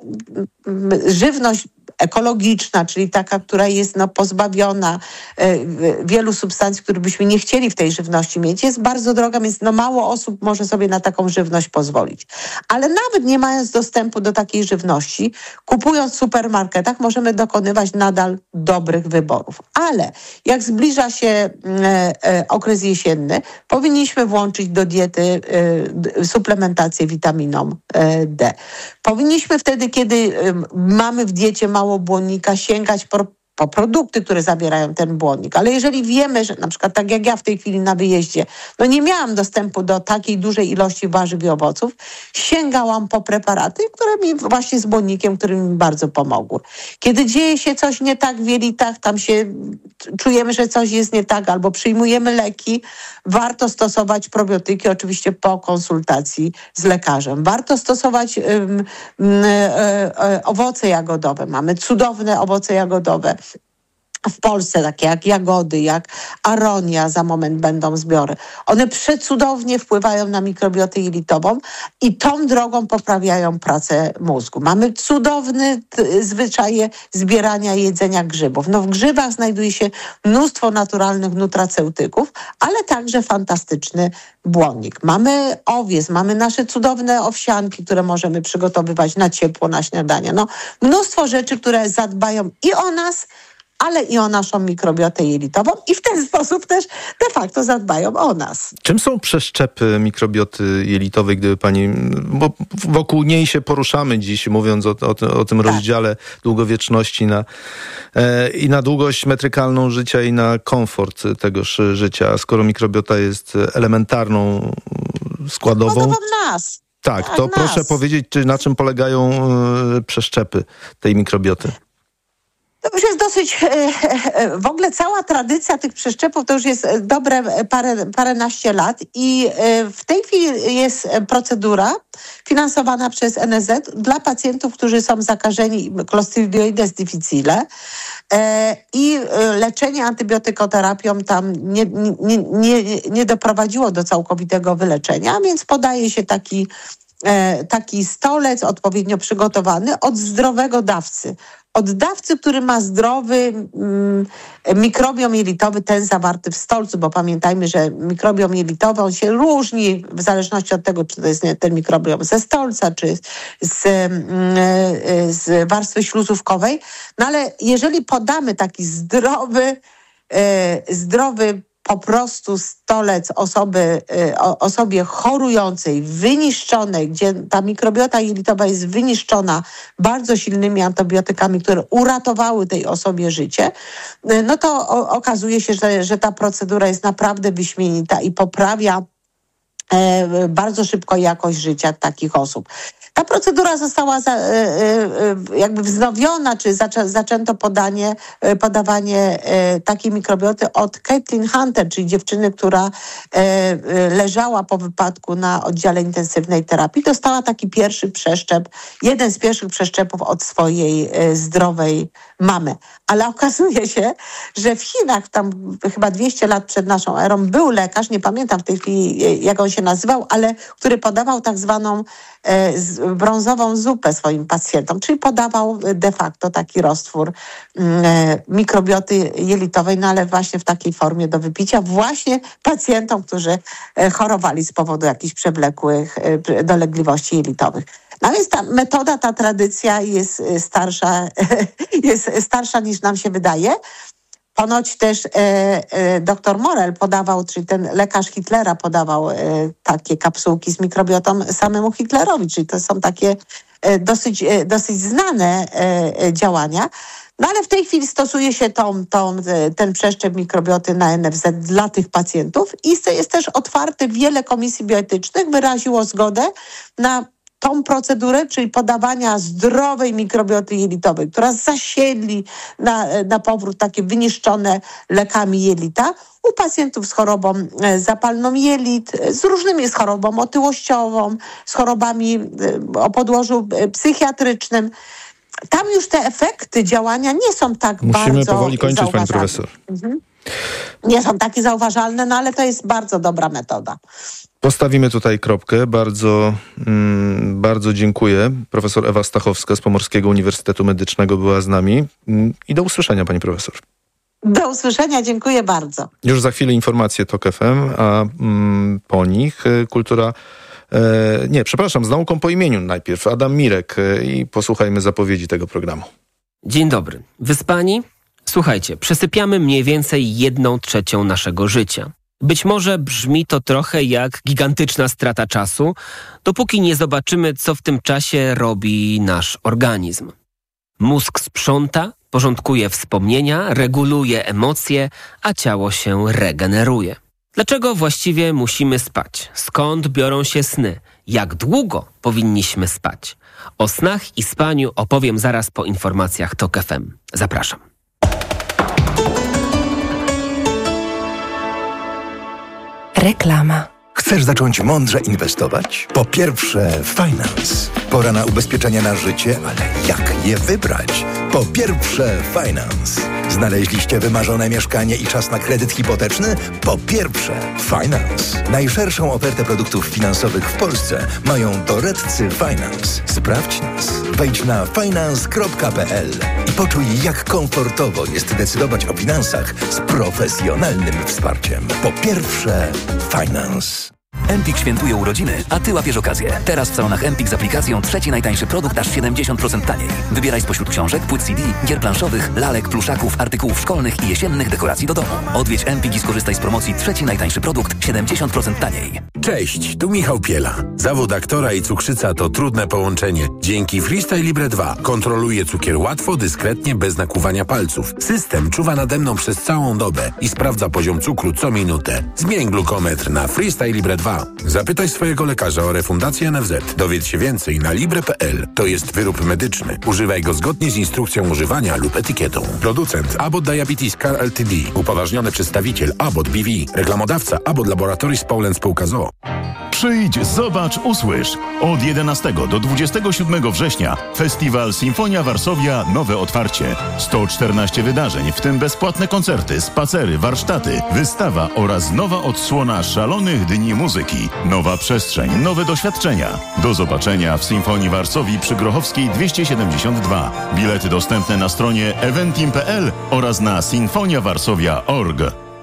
żywność ekologiczna, czyli taka, która jest no, pozbawiona e, wielu substancji, które byśmy nie chcieli w tej żywności mieć, jest bardzo droga, więc no, mało osób może sobie na taką żywność pozwolić. Ale nawet nie mając dostępu do takiej żywności, kupując w supermarketach, możemy dokonywać nadal dobrych wyborów. Ale jak zbliża się e, e, okres jesienny, powinniśmy włączyć do diety e, suplementację witaminą e, D. Powinniśmy wtedy, kiedy e, mamy w diecie mało błonnika, sięgać po po produkty, które zawierają ten błonnik. Ale jeżeli wiemy, że na przykład tak jak ja w tej chwili na wyjeździe, no nie miałam dostępu do takiej dużej ilości warzyw i owoców, sięgałam po preparaty, które mi właśnie z błonnikiem, które mi bardzo pomogły. Kiedy dzieje się coś nie tak w jelitach, tam się czujemy, że coś jest nie tak, albo przyjmujemy leki, warto stosować probiotyki, oczywiście po konsultacji z lekarzem. Warto stosować um, um, um, owoce jagodowe. Mamy cudowne owoce jagodowe w Polsce, takie jak jagody, jak aronia, za moment będą zbiory. One przecudownie wpływają na mikrobiotę jelitową i tą drogą poprawiają pracę mózgu. Mamy cudowne t- zwyczaje zbierania i jedzenia grzybów. No w grzybach znajduje się mnóstwo naturalnych nutraceutyków, ale także fantastyczny błonnik. Mamy owiec, mamy nasze cudowne owsianki, które możemy przygotowywać na ciepło, na śniadanie. No mnóstwo rzeczy, które zadbają i o nas, ale i o naszą mikrobiotę jelitową i w ten sposób też de facto zadbają o nas. Czym są przeszczepy mikrobioty jelitowej, gdyby pani, bo wokół niej się poruszamy dziś, mówiąc o, o, o tym tak. rozdziale długowieczności na, e, i na długość metrykalną życia i na komfort tegoż życia. Skoro mikrobiota jest elementarną składową... Składową nas. Tak, tak to nas. proszę powiedzieć, czy na czym polegają e, przeszczepy tej mikrobioty? To już jest dosyć, w ogóle cała tradycja tych przeszczepów to już jest dobre parę, paręnaście lat i w tej chwili jest procedura finansowana przez N S Z dla pacjentów, którzy są zakażeni Clostridioides difficile i leczenie antybiotykoterapią tam nie, nie, nie, nie doprowadziło do całkowitego wyleczenia, więc podaje się taki taki stolec odpowiednio przygotowany od zdrowego dawcy. Od dawcy, który ma zdrowy mm, mikrobiom jelitowy, ten zawarty w stolcu, bo pamiętajmy, że mikrobiom jelitowy on się różni w zależności od tego, czy to jest ten mikrobiom ze stolca, czy z, mm, z warstwy śluzówkowej. No ale jeżeli podamy taki zdrowy, e, zdrowy po prostu stolec osoby, o, osobie chorującej, wyniszczonej, gdzie ta mikrobiota jelitowa jest wyniszczona bardzo silnymi antybiotykami, które uratowały tej osobie życie, no to o, okazuje się, że, że ta procedura jest naprawdę wyśmienita i poprawia e, bardzo szybko jakość życia takich osób. Ta procedura została za, jakby wznowiona, czy zaczę, zaczęto podanie, podawanie takiej mikrobioty od Caitlin Hunter, czyli dziewczyny, która leżała po wypadku na oddziale intensywnej terapii. Dostała taki pierwszy przeszczep, jeden z pierwszych przeszczepów od swojej zdrowej mamy. Ale okazuje się, że w Chinach, tam chyba dwieście lat przed naszą erą, był lekarz, nie pamiętam w tej chwili jak on się nazywał, ale który podawał tak zwaną brązową zupę swoim pacjentom, czyli podawał de facto taki roztwór mikrobioty jelitowej, no ale właśnie w takiej formie do wypicia właśnie pacjentom, którzy chorowali z powodu jakichś przewlekłych dolegliwości jelitowych. No więc ta metoda, ta tradycja jest starsza, jest starsza niż nam się wydaje. Ponoć też e, e, doktor Morel podawał, czyli ten lekarz Hitlera podawał e, takie kapsułki z mikrobiotą samemu Hitlerowi, czyli to są takie e, dosyć, e, dosyć znane e, działania. No ale w tej chwili stosuje się tą, tą, ten przeszczep mikrobioty na N F Z dla tych pacjentów i jest też otwarty. Wiele komisji bioetycznych wyraziło zgodę na tą procedurę, czyli podawania zdrowej mikrobioty jelitowej, która zasiedli na, na powrót takie wyniszczone lekami jelita u pacjentów z chorobą zapalną jelit, z różnymi, z chorobą otyłościową, z chorobami o podłożu psychiatrycznym. Tam już te efekty działania nie są tak Musimy bardzo Musimy powoli kończyć, pani profesor. Mhm. Nie są takie zauważalne, no ale to jest bardzo dobra metoda. Postawimy tutaj kropkę. Bardzo, mm, bardzo dziękuję. Profesor Ewa Stachowska z Pomorskiego Uniwersytetu Medycznego była z nami. I do usłyszenia, pani profesor. Do usłyszenia, dziękuję bardzo. Już za chwilę informacje TOK F M, a mm, po nich kultura... E, nie, przepraszam, z nauką po imieniu najpierw. Adam Mirek e, i posłuchajmy zapowiedzi tego programu. Dzień dobry. Wyspani? Słuchajcie, przesypiamy mniej więcej jedną trzecią naszego życia. Być może brzmi to trochę jak gigantyczna strata czasu, dopóki nie zobaczymy, co w tym czasie robi nasz organizm. Mózg sprząta, porządkuje wspomnienia, reguluje emocje, a ciało się regeneruje. Dlaczego właściwie musimy spać? Skąd biorą się sny? Jak długo powinniśmy spać? O snach i spaniu opowiem zaraz po informacjach TOK F M. Zapraszam. Reklama. Chcesz zacząć mądrze inwestować? Po pierwsze, Finance. Pora na ubezpieczenia na życie, ale jak je wybrać? Po pierwsze, Finance. Znaleźliście wymarzone mieszkanie i czas na kredyt hipoteczny? Po pierwsze, Finance. Najszerszą ofertę produktów finansowych w Polsce mają doradcy Finance. Sprawdź nas. Wejdź na finance kropka p l i poczuj, jak komfortowo jest decydować o finansach z profesjonalnym wsparciem. Po pierwsze, Finance. Empik świętuje urodziny, a Ty łapiesz okazję. Teraz w salonach Empik z aplikacją trzeci najtańszy produkt aż siedemdziesiąt procent taniej. Wybieraj spośród książek, płyt C D, gier planszowych, lalek, pluszaków, artykułów szkolnych i jesiennych dekoracji do domu. Odwiedź Empik i skorzystaj z promocji trzeci najtańszy produkt siedemdziesiąt procent taniej. Cześć, tu Michał Piela. Zawód aktora i cukrzyca to trudne połączenie. Dzięki Freestyle Libre dwa kontroluję cukier łatwo, dyskretnie, bez nakłuwania palców. System czuwa nade mną przez całą dobę i sprawdza poziom cukru co minutę. Zmień glukometr na Freestyle Libre dwa. Zapytaj swojego lekarza o refundację N F Z. Dowiedz się więcej na libre kropka p l. To jest wyrób medyczny. Używaj go zgodnie z instrukcją używania lub etykietą. Producent Abbott Diabetes Care Ltd. Upoważniony przedstawiciel Abbott B V. Reklamodawca Abbott Laboratories Poland Spółka z o o. Przyjdź, zobacz, usłysz. Od jedenastego do dwudziestego siódmego września Festiwal Sinfonia Varsovia Nowe Otwarcie. sto czternaście wydarzeń, w tym bezpłatne koncerty, spacery, warsztaty, wystawa oraz nowa odsłona szalonych dni muzyki. Nowa przestrzeń, nowe doświadczenia. Do zobaczenia w Sinfonii Varsovii przy Grochowskiej dwieście siedemdziesiąt dwa. Bilety dostępne na stronie eventim kropka p l oraz na sinfonia varsovia kropka org.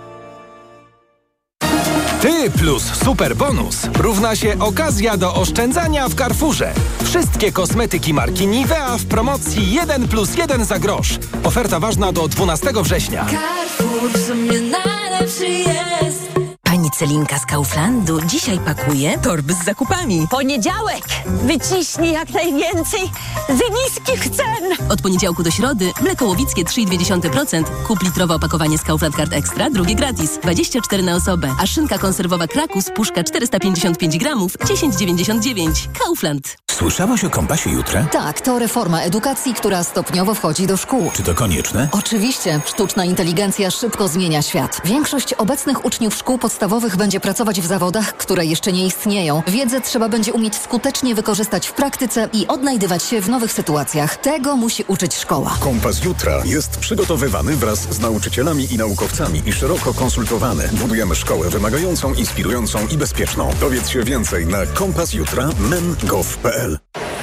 Ty plus super bonus równa się okazja do oszczędzania w Carrefourze. Wszystkie kosmetyki marki Nivea w promocji jeden plus jeden za grosz. Oferta ważna do dwunastego września. Carrefour w sumie najlepszy jest. Pani Celinka z Kauflandu dzisiaj pakuje torby z zakupami. Poniedziałek! Wyciśnij jak najwięcej z niskich cen! Od poniedziałku do środy mleko łowickie trzy i dwa procent. Kup litrowe opakowanie z Kaufland Card Extra, drugie gratis. dwadzieścia cztery na osobę. A szynka konserwowa Krakus, puszka czterysta pięćdziesiąt pięć gramów, dziesięć dziewięćdziesiąt dziewięć. Kaufland. Słyszałaś o Kompasie Jutra? Tak, to reforma edukacji, która stopniowo wchodzi do szkół. Czy to konieczne? Oczywiście. Sztuczna inteligencja szybko zmienia świat. Większość obecnych uczniów szkół podstawowych będzie pracować w zawodach, które jeszcze nie istnieją. Wiedzę trzeba będzie umieć skutecznie wykorzystać w praktyce i odnajdywać się w nowych sytuacjach. Tego musi uczyć szkoła. Kompas Jutra jest przygotowywany wraz z nauczycielami i naukowcami i szeroko konsultowany. Budujemy szkołę wymagającą, inspirującą i bezpieczną. Dowiedz się więcej na kompas jutra kropka men kropka gov kropka p l.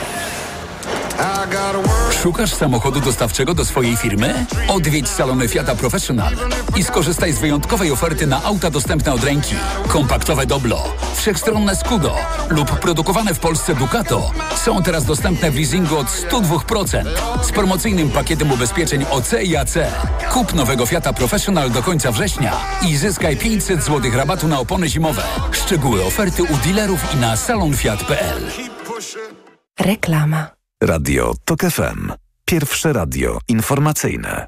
Szukasz samochodu dostawczego do swojej firmy? Odwiedź salony Fiata Professional i skorzystaj z wyjątkowej oferty na auta dostępne od ręki. Kompaktowe Doblo, wszechstronne Scudo lub produkowane w Polsce Ducato są teraz dostępne w leasingu od sto dwa procent z promocyjnym pakietem ubezpieczeń O C i A C. Kup nowego Fiata Professional do końca września i zyskaj pięćset złotych rabatu na opony zimowe. Szczegóły oferty u dealerów i na salon fiat kropka p l. Reklama. Radio TOK F M. Pierwsze radio informacyjne.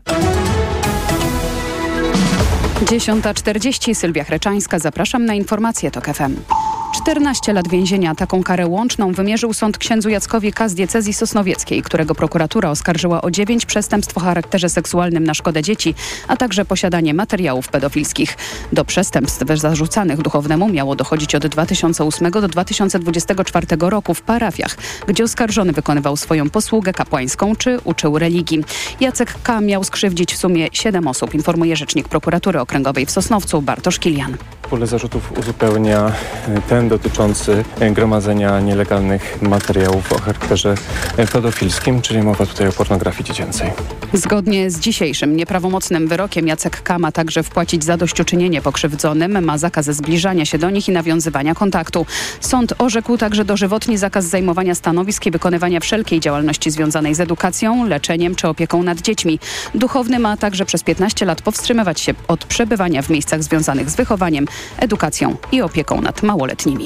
dziesiąta czterdzieści, Sylwia Chreczańska. Zapraszam na informacje TOK F M. czternaście lat więzienia. Taką karę łączną wymierzył sąd księdzu Jackowi K. z diecezji sosnowieckiej, którego prokuratura oskarżyła o dziewięć przestępstw o charakterze seksualnym na szkodę dzieci, a także posiadanie materiałów pedofilskich. Do przestępstw zarzucanych duchownemu miało dochodzić od dwa tysiące ósmego do dwa tysiące dwudziestego czwartego roku w parafiach, gdzie oskarżony wykonywał swoją posługę kapłańską czy uczył religii. Jacek K. miał skrzywdzić w sumie siedem osób, informuje rzecznik prokuratury okręgowej w Sosnowcu Bartosz Kilian. Pole zarzutów uzupełnia ten dotyczący gromadzenia nielegalnych materiałów o charakterze pedofilskim, czyli mowa tutaj o pornografii dziecięcej. Zgodnie z dzisiejszym nieprawomocnym wyrokiem Jacek K. ma także wpłacić zadośćuczynienie pokrzywdzonym, ma zakaz zbliżania się do nich i nawiązywania kontaktu. Sąd orzekł także dożywotni zakaz zajmowania stanowisk i wykonywania wszelkiej działalności związanej z edukacją, leczeniem czy opieką nad dziećmi. Duchowny ma także przez piętnaście lat powstrzymywać się od przebywania w miejscach związanych z wychowaniem, edukacją i opieką nad małoletnimi.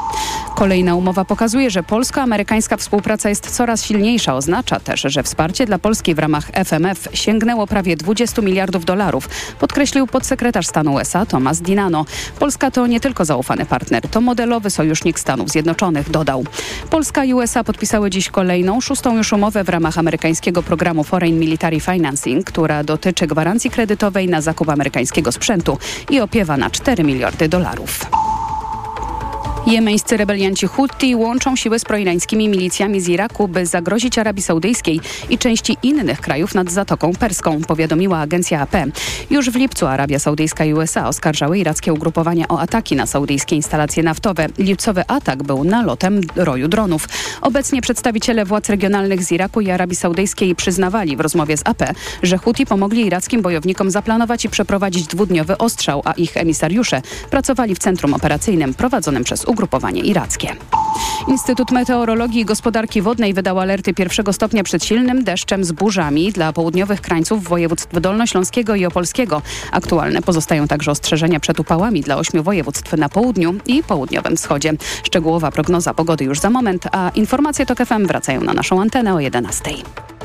Kolejna umowa pokazuje, że polsko-amerykańska współpraca jest coraz silniejsza. Oznacza też, że wsparcie dla Polski w ramach F M F sięgnęło prawie dwadzieścia miliardów dolarów, podkreślił podsekretarz stanu U S A Thomas Dinano. Polska to nie tylko zaufany partner, to modelowy sojusznik Stanów Zjednoczonych, dodał. Polska i U S A podpisały dziś kolejną, szóstą już umowę w ramach amerykańskiego programu Foreign Military Financing, która dotyczy gwarancji kredytowej na zakup amerykańskiego sprzętu i opiewa na cztery miliardy dolarów. Jemeńscy rebelianci Huthi łączą siły z proirańskimi milicjami z Iraku, by zagrozić Arabii Saudyjskiej i części innych krajów nad Zatoką Perską, powiadomiła agencja A P. Już w lipcu Arabia Saudyjska i U S A oskarżały irackie ugrupowania o ataki na saudyjskie instalacje naftowe. Lipcowy atak był nalotem roju dronów. Obecnie przedstawiciele władz regionalnych z Iraku i Arabii Saudyjskiej przyznawali w rozmowie z A P, że Huthi pomogli irackim bojownikom zaplanować i przeprowadzić dwudniowy ostrzał, a ich emisariusze pracowali w centrum operacyjnym prowadzonym przez ugrupowanie irackie. Instytut Meteorologii i Gospodarki Wodnej wydał alerty pierwszego stopnia przed silnym deszczem z burzami dla południowych krańców województw dolnośląskiego i opolskiego. Aktualne pozostają także ostrzeżenia przed upałami dla ośmiu województw na południu i południowym wschodzie. Szczegółowa prognoza pogody już za moment, a informacje TOK F M wracają na naszą antenę o jedenastej.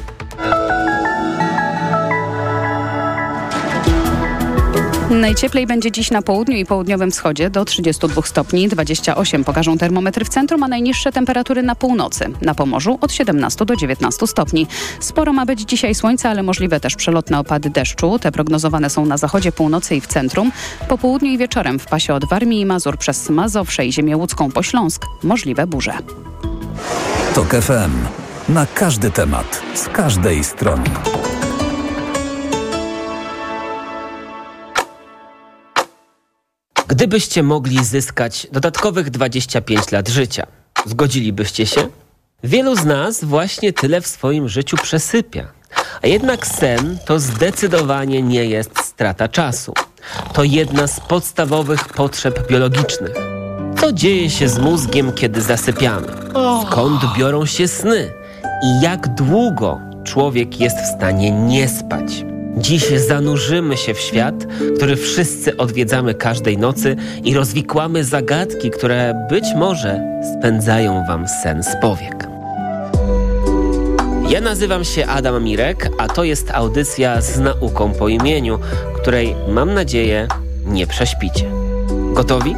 Najcieplej będzie dziś na południu i południowym wschodzie do trzydziestu dwóch stopni, dwadzieścia osiem pokażą termometry w centrum, a najniższe temperatury na północy. Na Pomorzu od siedemnastu do dziewiętnastu stopni. Sporo ma być dzisiaj słońca, ale możliwe też przelotne opady deszczu. Te prognozowane są na zachodzie, północy i w centrum. Po południu i wieczorem w pasie od Warmii i Mazur przez Mazowsze i ziemię łódzką po Śląsk możliwe burze. TOK F M. Na każdy temat, z każdej strony. Gdybyście mogli zyskać dodatkowych dwadzieścia pięć lat życia, zgodzilibyście się? Wielu z nas właśnie tyle w swoim życiu przesypia. A jednak sen to zdecydowanie nie jest strata czasu. To jedna z podstawowych potrzeb biologicznych. Co dzieje się z mózgiem, kiedy zasypiamy? Skąd biorą się sny? I jak długo człowiek jest w stanie nie spać? Dziś zanurzymy się w świat, który wszyscy odwiedzamy każdej nocy i rozwikłamy zagadki, które być może spędzają wam sen z powiek. Ja nazywam się Adam Mirek, a to jest audycja z nauką po imieniu, której, mam nadzieję, nie prześpicie. Gotowi?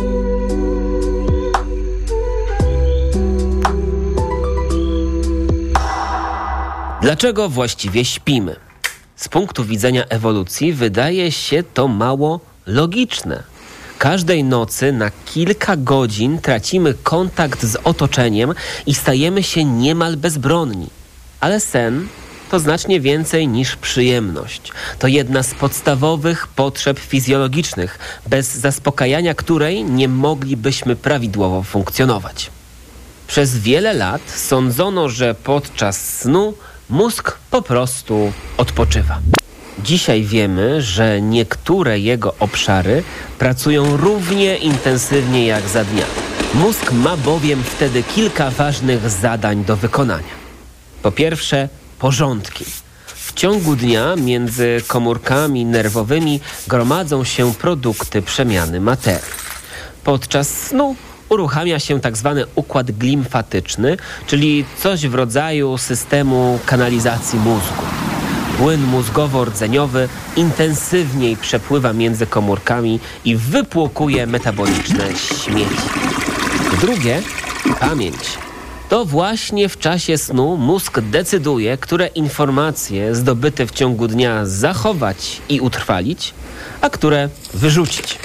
Dlaczego właściwie śpimy? Z punktu widzenia ewolucji wydaje się to mało logiczne. Każdej nocy na kilka godzin tracimy kontakt z otoczeniem i stajemy się niemal bezbronni. Ale sen to znacznie więcej niż przyjemność. To jedna z podstawowych potrzeb fizjologicznych, bez zaspokajania której nie moglibyśmy prawidłowo funkcjonować. Przez wiele lat sądzono, że podczas snu mózg po prostu odpoczywa. Dzisiaj wiemy, że niektóre jego obszary pracują równie intensywnie jak za dnia. Mózg ma bowiem wtedy kilka ważnych zadań do wykonania. Po pierwsze, porządki. W ciągu dnia między komórkami nerwowymi gromadzą się produkty przemiany materii. Podczas snu uruchamia się tak zwany układ glimfatyczny, czyli coś w rodzaju systemu kanalizacji mózgu. Płyn mózgowo-rdzeniowy intensywniej przepływa między komórkami i wypłukuje metaboliczne śmieci. Drugie, pamięć. To właśnie w czasie snu mózg decyduje, które informacje zdobyte w ciągu dnia zachować i utrwalić, a które wyrzucić.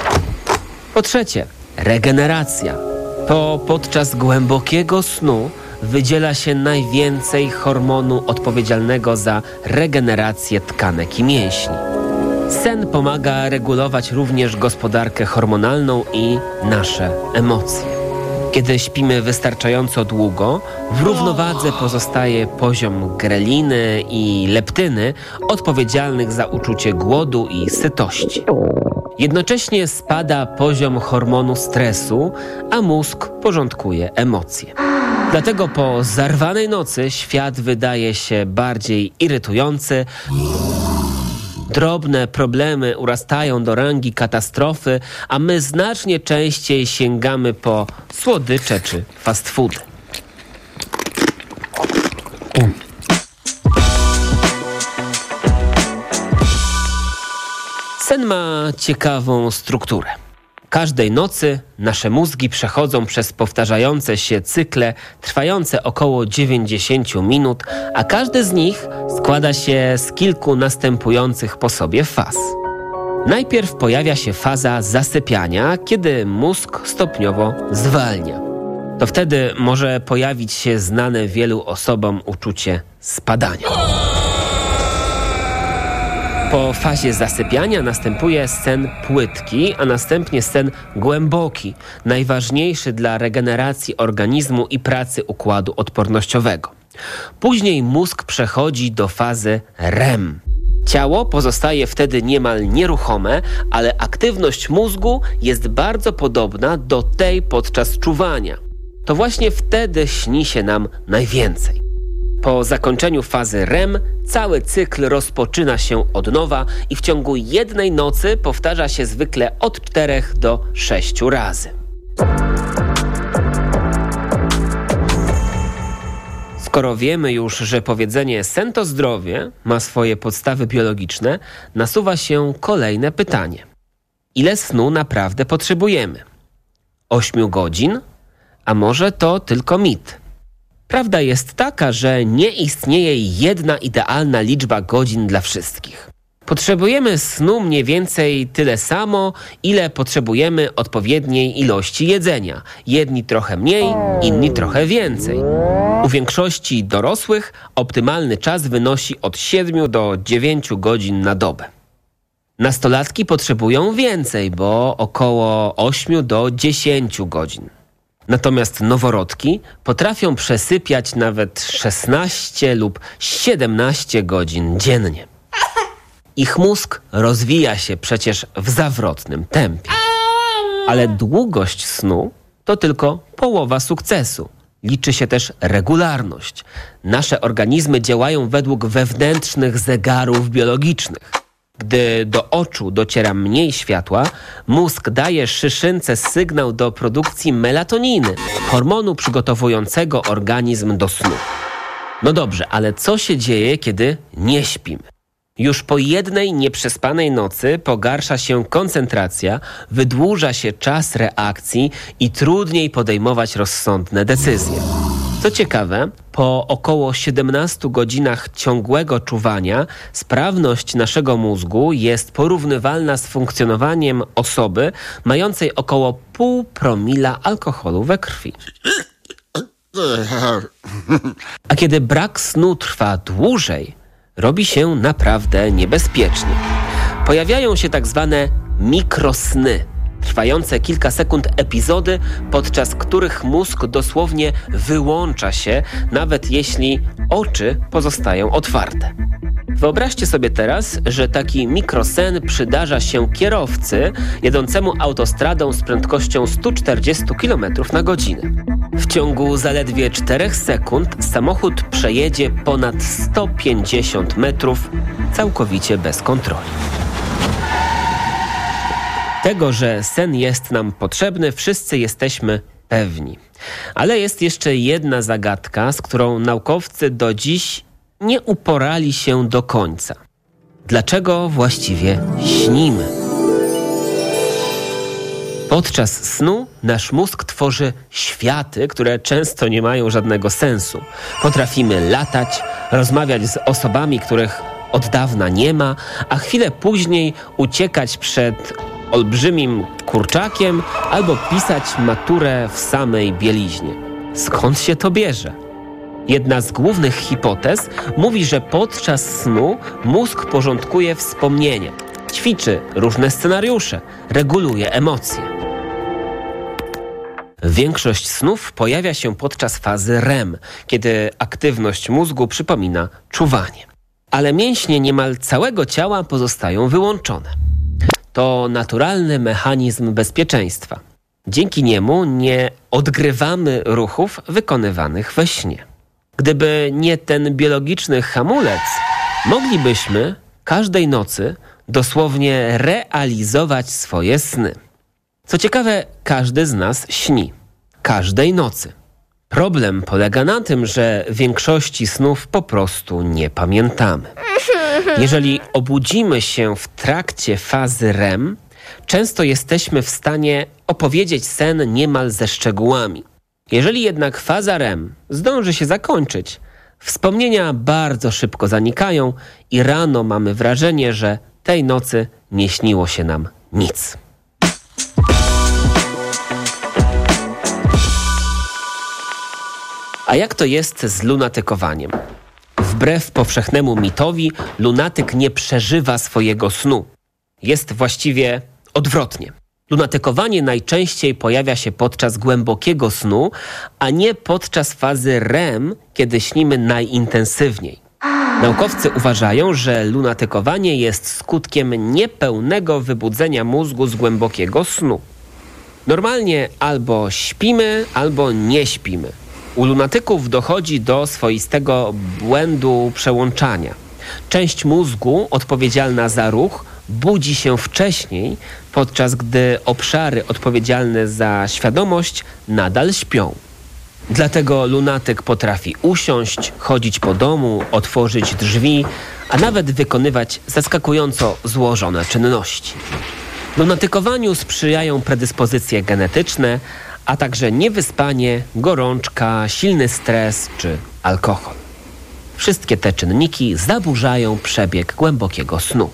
Po trzecie, regeneracja. To podczas głębokiego snu wydziela się najwięcej hormonu odpowiedzialnego za regenerację tkanek i mięśni. Sen pomaga regulować również gospodarkę hormonalną i nasze emocje. Kiedy śpimy wystarczająco długo, w równowadze pozostaje poziom greliny i leptyny odpowiedzialnych za uczucie głodu i sytości. Jednocześnie spada poziom hormonu stresu, a mózg porządkuje emocje. Dlatego po zarwanej nocy świat wydaje się bardziej irytujący Drobne problemy urastają do rangi katastrofy, a my znacznie częściej sięgamy po słodycze czy fast foody. Sen ma ciekawą strukturę. Każdej nocy nasze mózgi przechodzą przez powtarzające się cykle trwające około dziewięćdziesiąt minut, a każdy z nich składa się z kilku następujących po sobie faz. Najpierw pojawia się faza zasypiania, kiedy mózg stopniowo zwalnia. To wtedy może pojawić się znane wielu osobom uczucie spadania. Po fazie zasypiania następuje sen płytki, a następnie sen głęboki, najważniejszy dla regeneracji organizmu i pracy układu odpornościowego. Później mózg przechodzi do fazy R E M. Ciało pozostaje wtedy niemal nieruchome, ale aktywność mózgu jest bardzo podobna do tej podczas czuwania. To właśnie wtedy śni się nam najwięcej. Po zakończeniu fazy R E M cały cykl rozpoczyna się od nowa i w ciągu jednej nocy powtarza się zwykle od czterech do sześciu razy. Skoro wiemy już, że powiedzenie sen to zdrowie ma swoje podstawy biologiczne, nasuwa się kolejne pytanie. Ile snu naprawdę potrzebujemy? Ośmiu godzin? A może to tylko mit? Prawda jest taka, że nie istnieje jedna idealna liczba godzin dla wszystkich. Potrzebujemy snu mniej więcej tyle samo, ile potrzebujemy odpowiedniej ilości jedzenia. Jedni trochę mniej, inni trochę więcej. U większości dorosłych optymalny czas wynosi od siedmiu do dziewięciu godzin na dobę. Nastolatki potrzebują więcej, bo około ośmiu do dziesięciu godzin. Natomiast noworodki potrafią przesypiać nawet szesnaście lub siedemnaście godzin dziennie. Ich mózg rozwija się przecież w zawrotnym tempie. Ale długość snu to tylko połowa sukcesu. Liczy się też regularność. Nasze organizmy działają według wewnętrznych zegarów biologicznych. Gdy do oczu dociera mniej światła, mózg daje szyszynce sygnał do produkcji melatoniny, hormonu przygotowującego organizm do snu. No dobrze, ale co się dzieje, kiedy nie śpimy? Już po jednej nieprzespanej nocy pogarsza się koncentracja, wydłuża się czas reakcji i trudniej podejmować rozsądne decyzje. Co ciekawe, po około siedemnastu godzinach ciągłego czuwania sprawność naszego mózgu jest porównywalna z funkcjonowaniem osoby mającej około pół promila alkoholu we krwi. A kiedy brak snu trwa dłużej, robi się naprawdę niebezpiecznie. Pojawiają się tak zwane mikrosny, trwające kilka sekund epizody, podczas których mózg dosłownie wyłącza się, nawet jeśli oczy pozostają otwarte. Wyobraźcie sobie teraz, że taki mikrosen przydarza się kierowcy jadącemu autostradą z prędkością sto czterdzieści kilometrów na godzinę. W ciągu zaledwie czterech sekund samochód przejedzie ponad sto pięćdziesiąt metrów całkowicie bez kontroli. Tego, że sen jest nam potrzebny, wszyscy jesteśmy pewni. Ale jest jeszcze jedna zagadka, z którą naukowcy do dziś nie uporali się do końca. Dlaczego właściwie śnimy? Podczas snu nasz mózg tworzy światy, które często nie mają żadnego sensu. Potrafimy latać, rozmawiać z osobami, których od dawna nie ma, a chwilę później uciekać przed olbrzymim kurczakiem albo pisać maturę w samej bieliźnie. Skąd się to bierze? Jedna z głównych hipotez mówi, że podczas snu mózg porządkuje wspomnienia, ćwiczy różne scenariusze, reguluje emocje. Większość snów pojawia się podczas fazy R E M, kiedy aktywność mózgu przypomina czuwanie. Ale mięśnie niemal całego ciała pozostają wyłączone. To naturalny mechanizm bezpieczeństwa. Dzięki niemu nie odgrywamy ruchów wykonywanych we śnie. Gdyby nie ten biologiczny hamulec, moglibyśmy każdej nocy dosłownie realizować swoje sny. Co ciekawe, każdy z nas śni. Każdej nocy. Problem polega na tym, że większości snów po prostu nie pamiętamy. Jeżeli obudzimy się w trakcie fazy R E M, często jesteśmy w stanie opowiedzieć sen niemal ze szczegółami. Jeżeli jednak faza R E M zdąży się zakończyć, wspomnienia bardzo szybko zanikają i rano mamy wrażenie, że tej nocy nie śniło się nam nic. A jak to jest z lunatykowaniem? Wbrew powszechnemu mitowi, lunatyk nie przeżywa swojego snu. Jest właściwie odwrotnie. Lunatykowanie najczęściej pojawia się podczas głębokiego snu, a nie podczas fazy R E M, kiedy śnimy najintensywniej. Naukowcy uważają, że lunatykowanie jest skutkiem niepełnego wybudzenia mózgu z głębokiego snu. Normalnie albo śpimy, albo nie śpimy. U lunatyków dochodzi do swoistego błędu przełączania. Część mózgu odpowiedzialna za ruch budzi się wcześniej, podczas gdy obszary odpowiedzialne za świadomość nadal śpią. Dlatego lunatyk potrafi usiąść, chodzić po domu, otworzyć drzwi, a nawet wykonywać zaskakująco złożone czynności. Lunatykowaniu sprzyjają predyspozycje genetyczne, a także niewyspanie, gorączka, silny stres czy alkohol. Wszystkie te czynniki zaburzają przebieg głębokiego snu.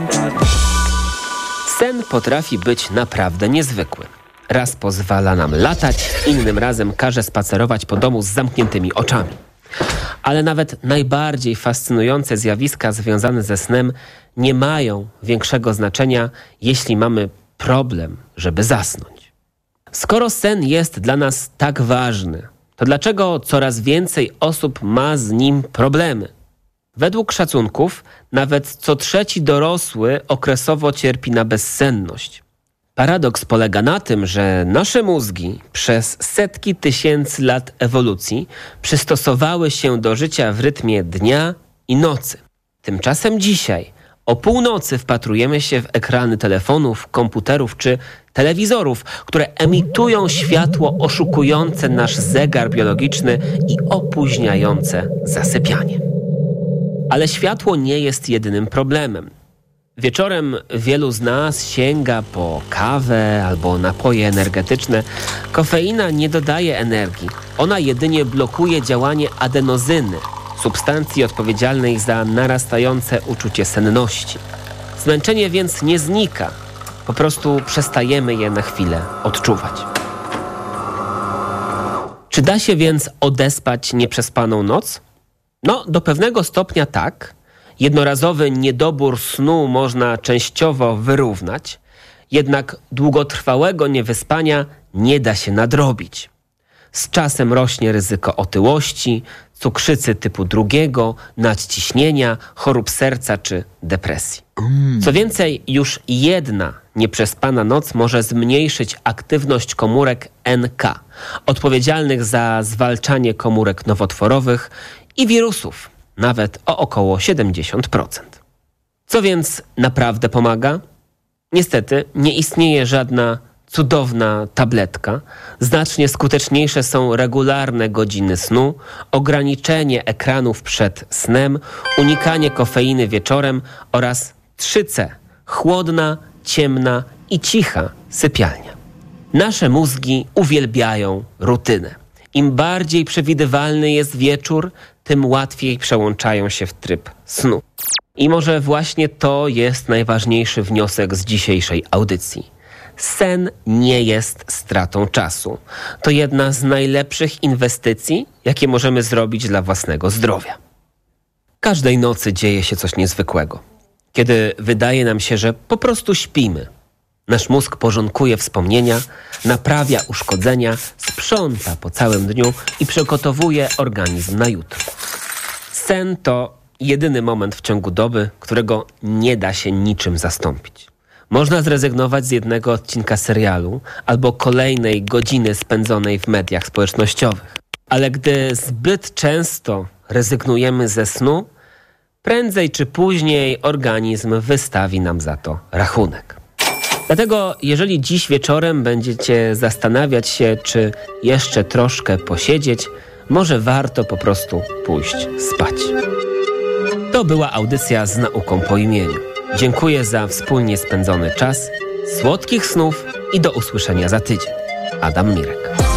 Sen potrafi być naprawdę niezwykły. Raz pozwala nam latać, innym razem każe spacerować po domu z zamkniętymi oczami. Ale nawet najbardziej fascynujące zjawiska związane ze snem nie mają większego znaczenia, jeśli mamy problem, żeby zasnąć. Skoro sen jest dla nas tak ważny, to dlaczego coraz więcej osób ma z nim problemy? Według szacunków nawet co trzeci dorosły okresowo cierpi na bezsenność. Paradoks polega na tym, że nasze mózgi przez setki tysięcy lat ewolucji przystosowały się do życia w rytmie dnia i nocy. Tymczasem dzisiaj o północy wpatrujemy się w ekrany telefonów, komputerów czy telewizorów, które emitują światło oszukujące nasz zegar biologiczny i opóźniające zasypianie. Ale światło nie jest jedynym problemem. Wieczorem wielu z nas sięga po kawę albo napoje energetyczne. Kofeina nie dodaje energii. Ona jedynie blokuje działanie adenozyny, substancji odpowiedzialnej za narastające uczucie senności. Zmęczenie więc nie znika. Po prostu przestajemy je na chwilę odczuwać. Czy da się więc odespać nieprzespaną noc? No, do pewnego stopnia tak. Jednorazowy niedobór snu można częściowo wyrównać, jednak długotrwałego niewyspania nie da się nadrobić. Z czasem rośnie ryzyko otyłości, cukrzycy typu drugiego, nadciśnienia, chorób serca czy depresji. Co więcej, już jedna nieprzespana noc może zmniejszyć aktywność komórek N K, odpowiedzialnych za zwalczanie komórek nowotworowych i wirusów, nawet o około siedemdziesiąt procent. Co więc naprawdę pomaga? Niestety nie istnieje żadna cudowna tabletka. Znacznie skuteczniejsze są regularne godziny snu, ograniczenie ekranów przed snem, unikanie kofeiny wieczorem oraz trzy C. Chłodna, ciemna i cicha sypialnia. Nasze mózgi uwielbiają rutynę. Im bardziej przewidywalny jest wieczór, tym łatwiej przełączają się w tryb snu. I może właśnie to jest najważniejszy wniosek z dzisiejszej audycji. Sen nie jest stratą czasu. To jedna z najlepszych inwestycji, jakie możemy zrobić dla własnego zdrowia. Każdej nocy dzieje się coś niezwykłego. Kiedy wydaje nam się, że po prostu śpimy. Nasz mózg porządkuje wspomnienia, naprawia uszkodzenia, sprząta po całym dniu i przygotowuje organizm na jutro. Sen to jedyny moment w ciągu doby, którego nie da się niczym zastąpić. Można zrezygnować z jednego odcinka serialu albo kolejnej godziny spędzonej w mediach społecznościowych. Ale gdy zbyt często rezygnujemy ze snu, prędzej czy później organizm wystawi nam za to rachunek. Dlatego jeżeli dziś wieczorem będziecie zastanawiać się, czy jeszcze troszkę posiedzieć, może warto po prostu pójść spać. To była audycja z nauką po imieniu. Dziękuję za wspólnie spędzony czas, słodkich snów i do usłyszenia za tydzień. Adam Mirek.